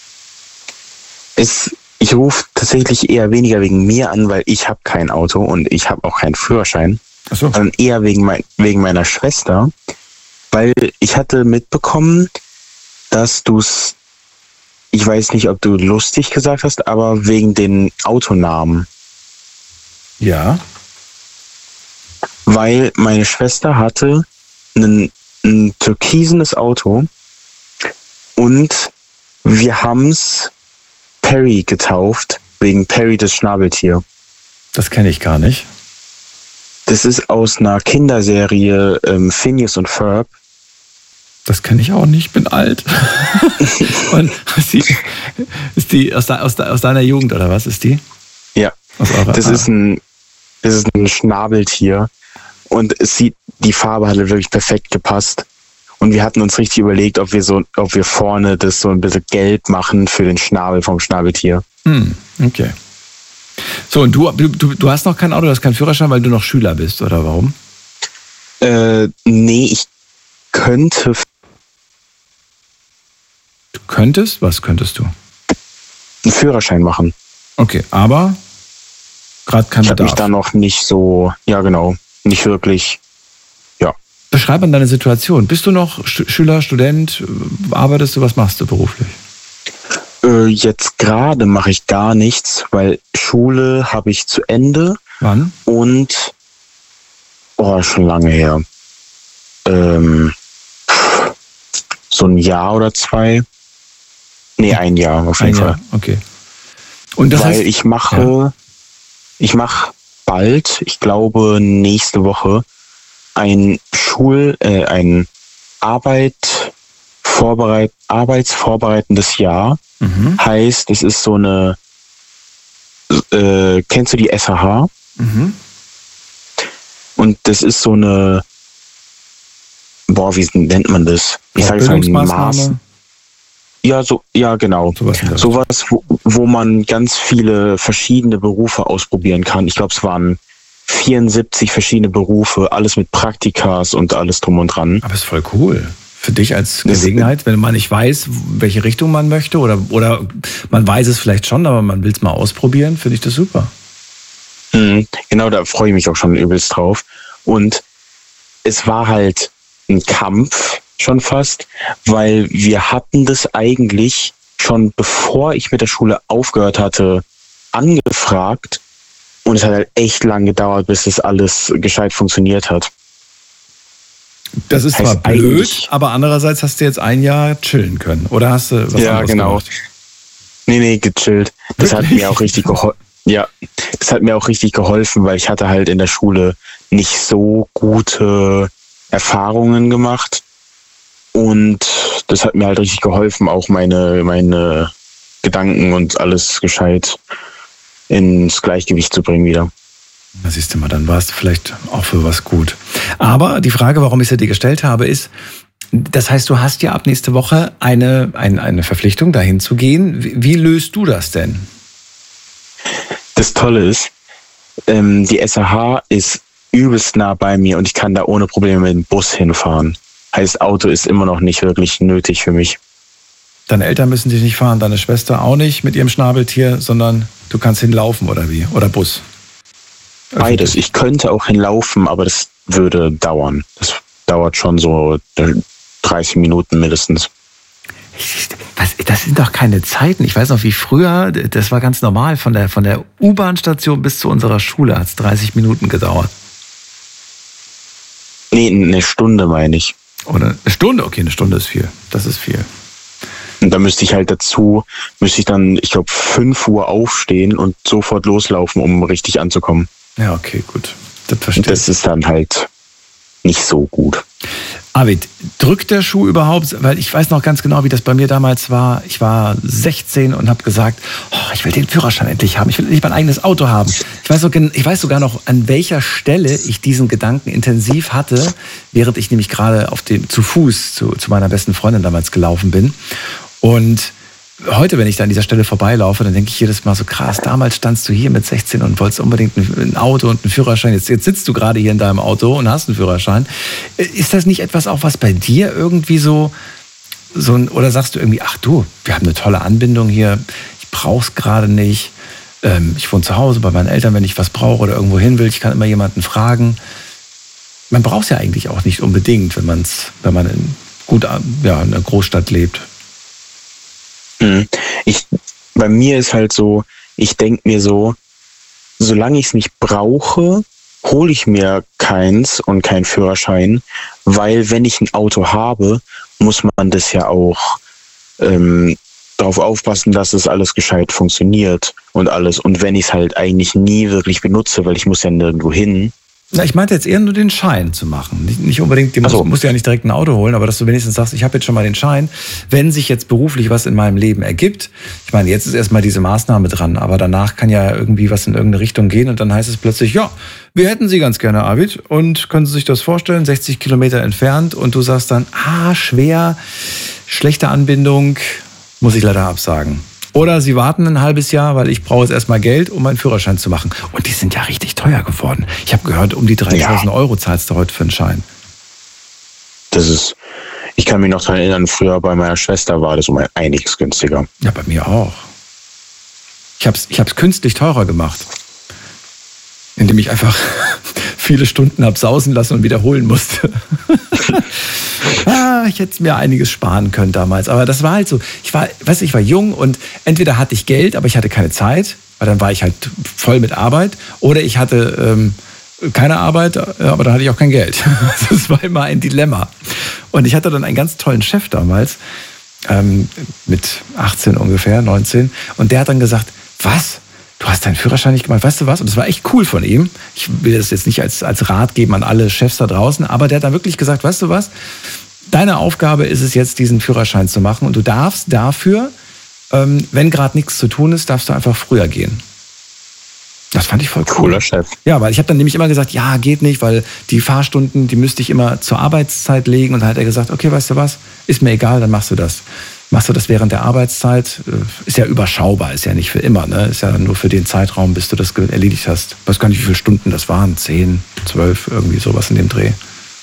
Es, ich rufe tatsächlich eher weniger wegen mir an, weil ich habe kein Auto und ich habe auch keinen Führerschein. Ach so. Sondern eher wegen, mein, wegen meiner Schwester, weil ich hatte mitbekommen, dass du es, ich weiß nicht, ob du lustig gesagt hast, aber wegen den Autonamen. Ja. Weil meine Schwester hatte ein, ein türkisenes Auto und wir haben es Perry getauft, wegen Perry das Schnabeltier. Das kenne ich gar nicht. Das ist aus einer Kinderserie ähm, Phineas und Ferb. Das kenne ich auch nicht, ich bin alt. Und ist die, ist die aus, de, aus, de, aus deiner Jugend oder was ist die? Ja, aus eurer, das, ah. ist ein, das ist ein Schnabeltier und es sieht, die Farbe hat wirklich perfekt gepasst. Und wir hatten uns richtig überlegt, ob wir so, ob wir vorne das so ein bisschen gelb machen für den Schnabel vom Schnabeltier. Hm, okay. So, und du, du, du hast noch kein Auto, du hast keinen Führerschein, weil du noch Schüler bist, oder warum? Äh, nee, ich könnte. Du könntest? Was könntest du? Einen Führerschein machen. Okay, aber gerade kein Ich habe Bedarf. mich da noch nicht so, ja genau, nicht wirklich, ja. Beschreib mal deine Situation. Bist du noch Sch- Schüler, Student? Arbeitest du? Was machst du beruflich? Äh, jetzt gerade mache ich gar nichts, weil Schule habe ich zu Ende. Wann? Und, oh, schon lange her. Ähm, so ein Jahr oder zwei. Nee, ein Jahr auf jeden Ein Fall. Jahr, okay. Und das Weil heißt, ich mache, ja. ich mache bald, ich glaube nächste Woche, ein Schul, äh, ein Arbeit vorbereit, arbeitsvorbereitendes Jahr. Mhm. Heißt, es ist so eine, äh, kennst du die S H H? Mhm. Und das ist so eine, boah, wie nennt man das? Ich sage jetzt mal ein Maß. Bildungsmaßnahme? Ja, so, ja, genau. Sowas in der Sowas, wo, wo man ganz viele verschiedene Berufe ausprobieren kann. Ich glaube, es waren vierundsiebzig verschiedene Berufe, alles mit Praktikas und alles drum und dran. Aber ist voll cool. Für dich als Das- Gelegenheit, wenn man nicht weiß, welche Richtung man möchte oder, oder man weiß es vielleicht schon, aber man will es mal ausprobieren, finde ich das super. Mhm, genau, da freue ich mich auch schon übelst drauf. Und es war halt ein Kampf schon fast, weil wir hatten das eigentlich schon bevor ich mit der Schule aufgehört hatte, angefragt. Und es hat halt echt lang gedauert, bis das alles gescheit funktioniert hat. Das ist Heißt zwar blöd, eigentlich- aber andererseits hast du jetzt ein Jahr chillen können. Oder hast du was Ja, anderes genau. gemacht? Nee, nee, gechillt. Das hat Wirklich? mir auch richtig geholfen. Ja, das hat mir auch richtig geholfen, weil ich hatte halt in der Schule nicht so gute Erfahrungen gemacht. Und das hat mir halt richtig geholfen, auch meine, meine Gedanken und alles gescheit ins Gleichgewicht zu bringen wieder. Da siehst du mal, dann warst du vielleicht auch für was gut. Aber die Frage, warum ich sie dir gestellt habe, ist, das heißt, du hast ja ab nächste Woche eine, eine, eine Verpflichtung, dahin zu gehen. Wie, wie löst du das denn? Das Tolle ist, ähm, die S H H ist übelst nah bei mir und ich kann da ohne Probleme mit dem Bus hinfahren. Heißt, Auto ist immer noch nicht wirklich nötig für mich. Deine Eltern müssen dich nicht fahren, deine Schwester auch nicht mit ihrem Schnabeltier, sondern du kannst hinlaufen oder wie? Oder Bus? Beides. Ich könnte auch hinlaufen, aber das würde dauern. Das dauert schon so dreißig Minuten mindestens. Was, das sind doch keine Zeiten. Ich weiß noch, wie früher, das war ganz normal, von der, von der U-Bahn-Station bis zu unserer Schule hat es dreißig Minuten gedauert. Nee, eine Stunde meine ich. Oder eine Stunde? Okay, eine Stunde ist viel. Das ist viel. Und da müsste ich halt dazu, müsste ich dann, ich glaube, fünf Uhr aufstehen und sofort loslaufen, um richtig anzukommen. Ja, okay, gut. Das verstehe Und das ist dann halt nicht so gut. Arvid, drückt der Schuh überhaupt? Weil ich weiß noch ganz genau, wie das bei mir damals war. Ich war sechzehn und habe gesagt, oh, ich will den Führerschein endlich haben. Ich will endlich mein eigenes Auto haben. Ich weiß, so, ich weiß sogar noch, an welcher Stelle ich diesen Gedanken intensiv hatte, während ich nämlich gerade auf dem, zu Fuß zu, zu meiner besten Freundin damals gelaufen bin. Und heute, wenn ich da an dieser Stelle vorbeilaufe, dann denke ich jedes Mal so krass, damals standst du hier mit sechzehn und wolltest unbedingt ein Auto und einen Führerschein. Jetzt, jetzt sitzt du gerade hier in deinem Auto und hast einen Führerschein. Ist das nicht etwas auch, was bei dir irgendwie so, so ein, oder sagst du irgendwie, ach du, wir haben eine tolle Anbindung hier, ich brauch's gerade nicht. Ähm, ich wohne zu Hause bei meinen Eltern, wenn ich was brauche oder irgendwo hin will, ich kann immer jemanden fragen. Man braucht es ja eigentlich auch nicht unbedingt, wenn man's, wenn man in, gut, ja, in einer Großstadt lebt. Ich, bei mir ist halt so, ich denke mir so, solange ich es nicht brauche, hole ich mir keins und keinen Führerschein, weil wenn ich ein Auto habe, muss man das ja auch ähm, darauf aufpassen, dass es alles gescheit funktioniert und alles. Und wenn ich es halt eigentlich nie wirklich benutze, weil ich muss ja nirgendwo hin. Na, ich meinte jetzt eher nur den Schein zu machen. Nicht, nicht unbedingt, du musst, so. musst ja nicht direkt ein Auto holen, aber dass du wenigstens sagst, ich habe jetzt schon mal den Schein. Wenn sich jetzt beruflich was in meinem Leben ergibt, ich meine, jetzt ist erstmal diese Maßnahme dran, aber danach kann ja irgendwie was in irgendeine Richtung gehen und dann heißt es plötzlich, ja, wir hätten Sie ganz gerne, Arvid, und können Sie sich das vorstellen, sechzig Kilometer entfernt und du sagst dann, ah, schwer, schlechte Anbindung, muss ich leider absagen. Oder sie warten ein halbes Jahr, weil ich brauche jetzt erstmal Geld, um meinen Führerschein zu machen. Und die sind ja richtig teuer geworden. Ich habe gehört, um die dreitausend ja. Euro zahlst du heute für einen Schein. Das ist, ich kann mich noch daran erinnern, früher bei meiner Schwester war das um einiges günstiger. Ja, bei mir auch. Ich habe es ich hab's künstlich teurer gemacht. Indem ich einfach viele Stunden habe sausen lassen und wiederholen musste. ah, ich hätte mir einiges sparen können damals. Aber das war halt so. Ich war, weißt du, ich war jung und entweder hatte ich Geld, aber ich hatte keine Zeit, weil dann war ich halt voll mit Arbeit. Oder ich hatte ähm, keine Arbeit, aber dann hatte ich auch kein Geld. Das war immer ein Dilemma. Und ich hatte dann einen ganz tollen Chef damals, ähm, mit achtzehn ungefähr, neunzehn. Und der hat dann gesagt, was? Du hast deinen Führerschein nicht gemacht, weißt du was? Und das war echt cool von ihm. Ich will das jetzt nicht als, als Rat geben an alle Chefs da draußen, aber der hat dann wirklich gesagt, weißt du was? Deine Aufgabe ist es jetzt, diesen Führerschein zu machen und du darfst dafür, ähm, wenn gerade nichts zu tun ist, darfst du einfach früher gehen. Das fand ich voll cool. Cooler Chef. Ja, weil ich habe dann nämlich immer gesagt, ja, geht nicht, weil die Fahrstunden, die müsste ich immer zur Arbeitszeit legen. Und dann hat er gesagt, okay, weißt du was, ist mir egal, dann machst du das. Machst du das während der Arbeitszeit? Ist ja überschaubar, ist ja nicht für immer, ne? Ist ja nur für den Zeitraum, bis du das erledigt hast. Ich weiß gar nicht, wie viele Stunden das waren. Zehn, zwölf, irgendwie sowas in dem Dreh.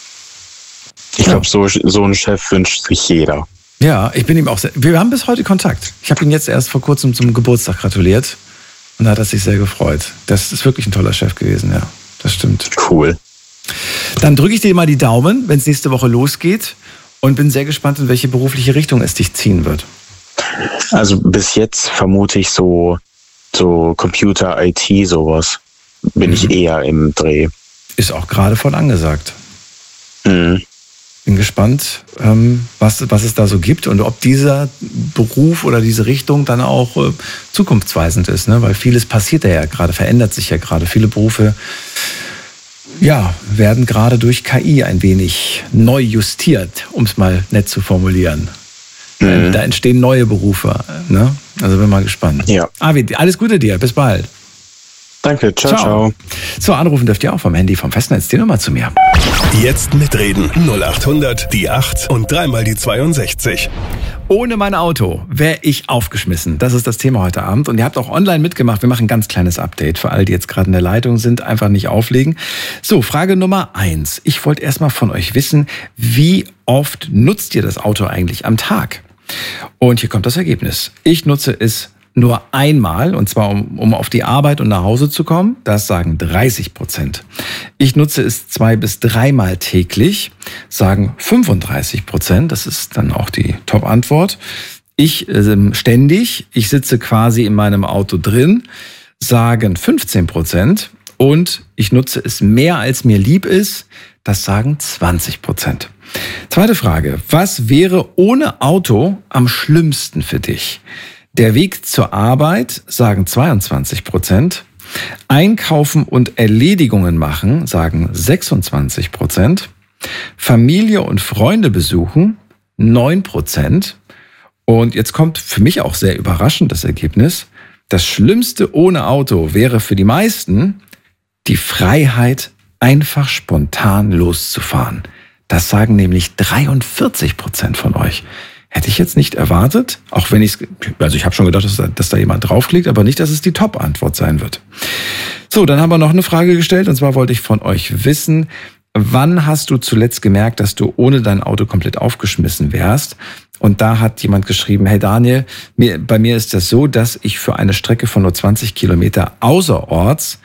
Ich glaube, so, so einen Chef wünscht sich jeder. Ja, ich bin ihm auch sehr, wir haben bis heute Kontakt. Ich habe ihn jetzt erst vor kurzem zum Geburtstag gratuliert. Und da hat er sich sehr gefreut. Das ist wirklich ein toller Chef gewesen, ja. Das stimmt. Cool. Dann drücke ich dir mal die Daumen, wenn es nächste Woche losgeht. Und bin sehr gespannt, in welche berufliche Richtung es dich ziehen wird. Also bis jetzt vermute ich so, so Computer, I T, sowas. Bin mhm. ich eher im Dreh. Ist auch gerade voll angesagt. Mhm. Bin gespannt, was, was es da so gibt und ob dieser Beruf oder diese Richtung dann auch äh, zukunftsweisend ist, ne? Weil vieles passiert ja gerade, verändert sich ja gerade. Viele Berufe ja, werden gerade durch K I ein wenig neu justiert, um es mal nett zu formulieren. Mhm. Da entstehen neue Berufe. Ne? Also bin mal gespannt. Ja. Arvid, alles Gute dir, bis bald. Danke, ciao, ciao, ciao. So, anrufen dürft ihr auch vom Handy, vom Festnetz, die Nummer zu mir. Jetzt mitreden. null acht hundert, die acht und dreimal die zweiundsechzig. Ohne mein Auto wäre ich aufgeschmissen. Das ist das Thema heute Abend. Und ihr habt auch online mitgemacht. Wir machen ein ganz kleines Update für alle, die jetzt gerade in der Leitung sind. Einfach nicht auflegen. So, Frage Nummer eins. Ich wollte erstmal von euch wissen, wie oft nutzt ihr das Auto eigentlich am Tag? Und hier kommt das Ergebnis. Ich nutze es nur einmal, und zwar um, um auf die Arbeit und nach Hause zu kommen. Das sagen dreißig Prozent. Ich nutze es zwei bis dreimal täglich, sagen fünfunddreißig Prozent. Das ist dann auch die Top-Antwort. Ich äh, ständig, ich sitze quasi in meinem Auto drin, sagen fünfzehn Prozent. Und ich nutze es mehr, als mir lieb ist. Das sagen zwanzig Prozent. Zweite Frage. Was wäre ohne Auto am schlimmsten für dich? Der Weg zur Arbeit, sagen zweiundzwanzig Prozent. Einkaufen und Erledigungen machen, sagen sechsundzwanzig Prozent. Familie und Freunde besuchen, neun Prozent. Und jetzt kommt für mich auch sehr überraschend das Ergebnis. Das Schlimmste ohne Auto wäre für die meisten die Freiheit, einfach spontan loszufahren. Das sagen nämlich dreiundvierzig Prozent von euch. Hätte ich jetzt nicht erwartet, auch wenn ich also ich habe schon gedacht, dass da, dass da jemand draufklickt, aber nicht, dass es die Top-Antwort sein wird. So, dann haben wir noch eine Frage gestellt, und zwar wollte ich von euch wissen, wann hast du zuletzt gemerkt, dass du ohne dein Auto komplett aufgeschmissen wärst? Und da hat jemand geschrieben, hey Daniel, mir, bei mir ist das so, dass ich für eine Strecke von nur zwanzig Kilometer außerorts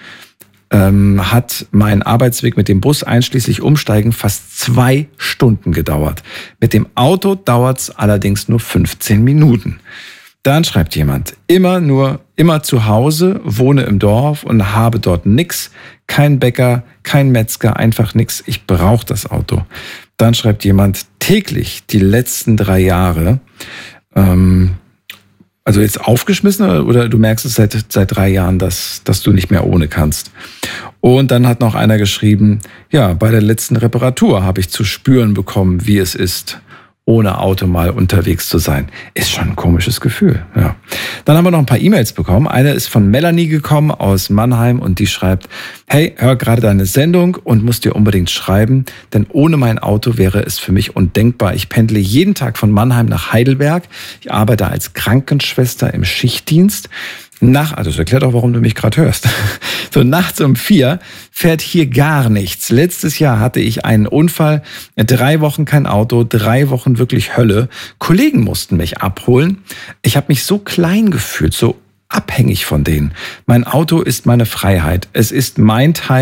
ähm, hat mein Arbeitsweg mit dem Bus einschließlich Umsteigen fast zwei Stunden gedauert. Mit dem Auto dauert es allerdings nur fünfzehn Minuten. Dann schreibt jemand, immer nur, immer zu Hause, wohne im Dorf und habe dort nix, kein Bäcker, kein Metzger, einfach nix, ich brauche das Auto. Dann schreibt jemand, täglich die letzten drei Jahre, ähm, Also jetzt aufgeschmissen oder du merkst es seit, seit drei Jahren, dass, dass du nicht mehr ohne kannst. Und dann hat noch einer geschrieben, ja, bei der letzten Reparatur habe ich zu spüren bekommen, wie es ist, ohne Auto mal unterwegs zu sein. Ist schon ein komisches Gefühl. Ja. Dann haben wir noch ein paar E-Mails bekommen. Eine ist von Melanie gekommen aus Mannheim und die schreibt, hey, hör gerade deine Sendung und muss dir unbedingt schreiben, denn ohne mein Auto wäre es für mich undenkbar. Ich pendle jeden Tag von Mannheim nach Heidelberg. Ich arbeite als Krankenschwester im Schichtdienst. Nach, also das erklärt auch, warum du mich gerade hörst. So nachts um vier fährt hier gar nichts. Letztes Jahr hatte ich einen Unfall, drei Wochen kein Auto, drei Wochen wirklich Hölle. Kollegen mussten mich abholen. Ich habe mich so klein gefühlt, so abhängig von denen. Mein Auto ist meine Freiheit. Es ist mein Teil.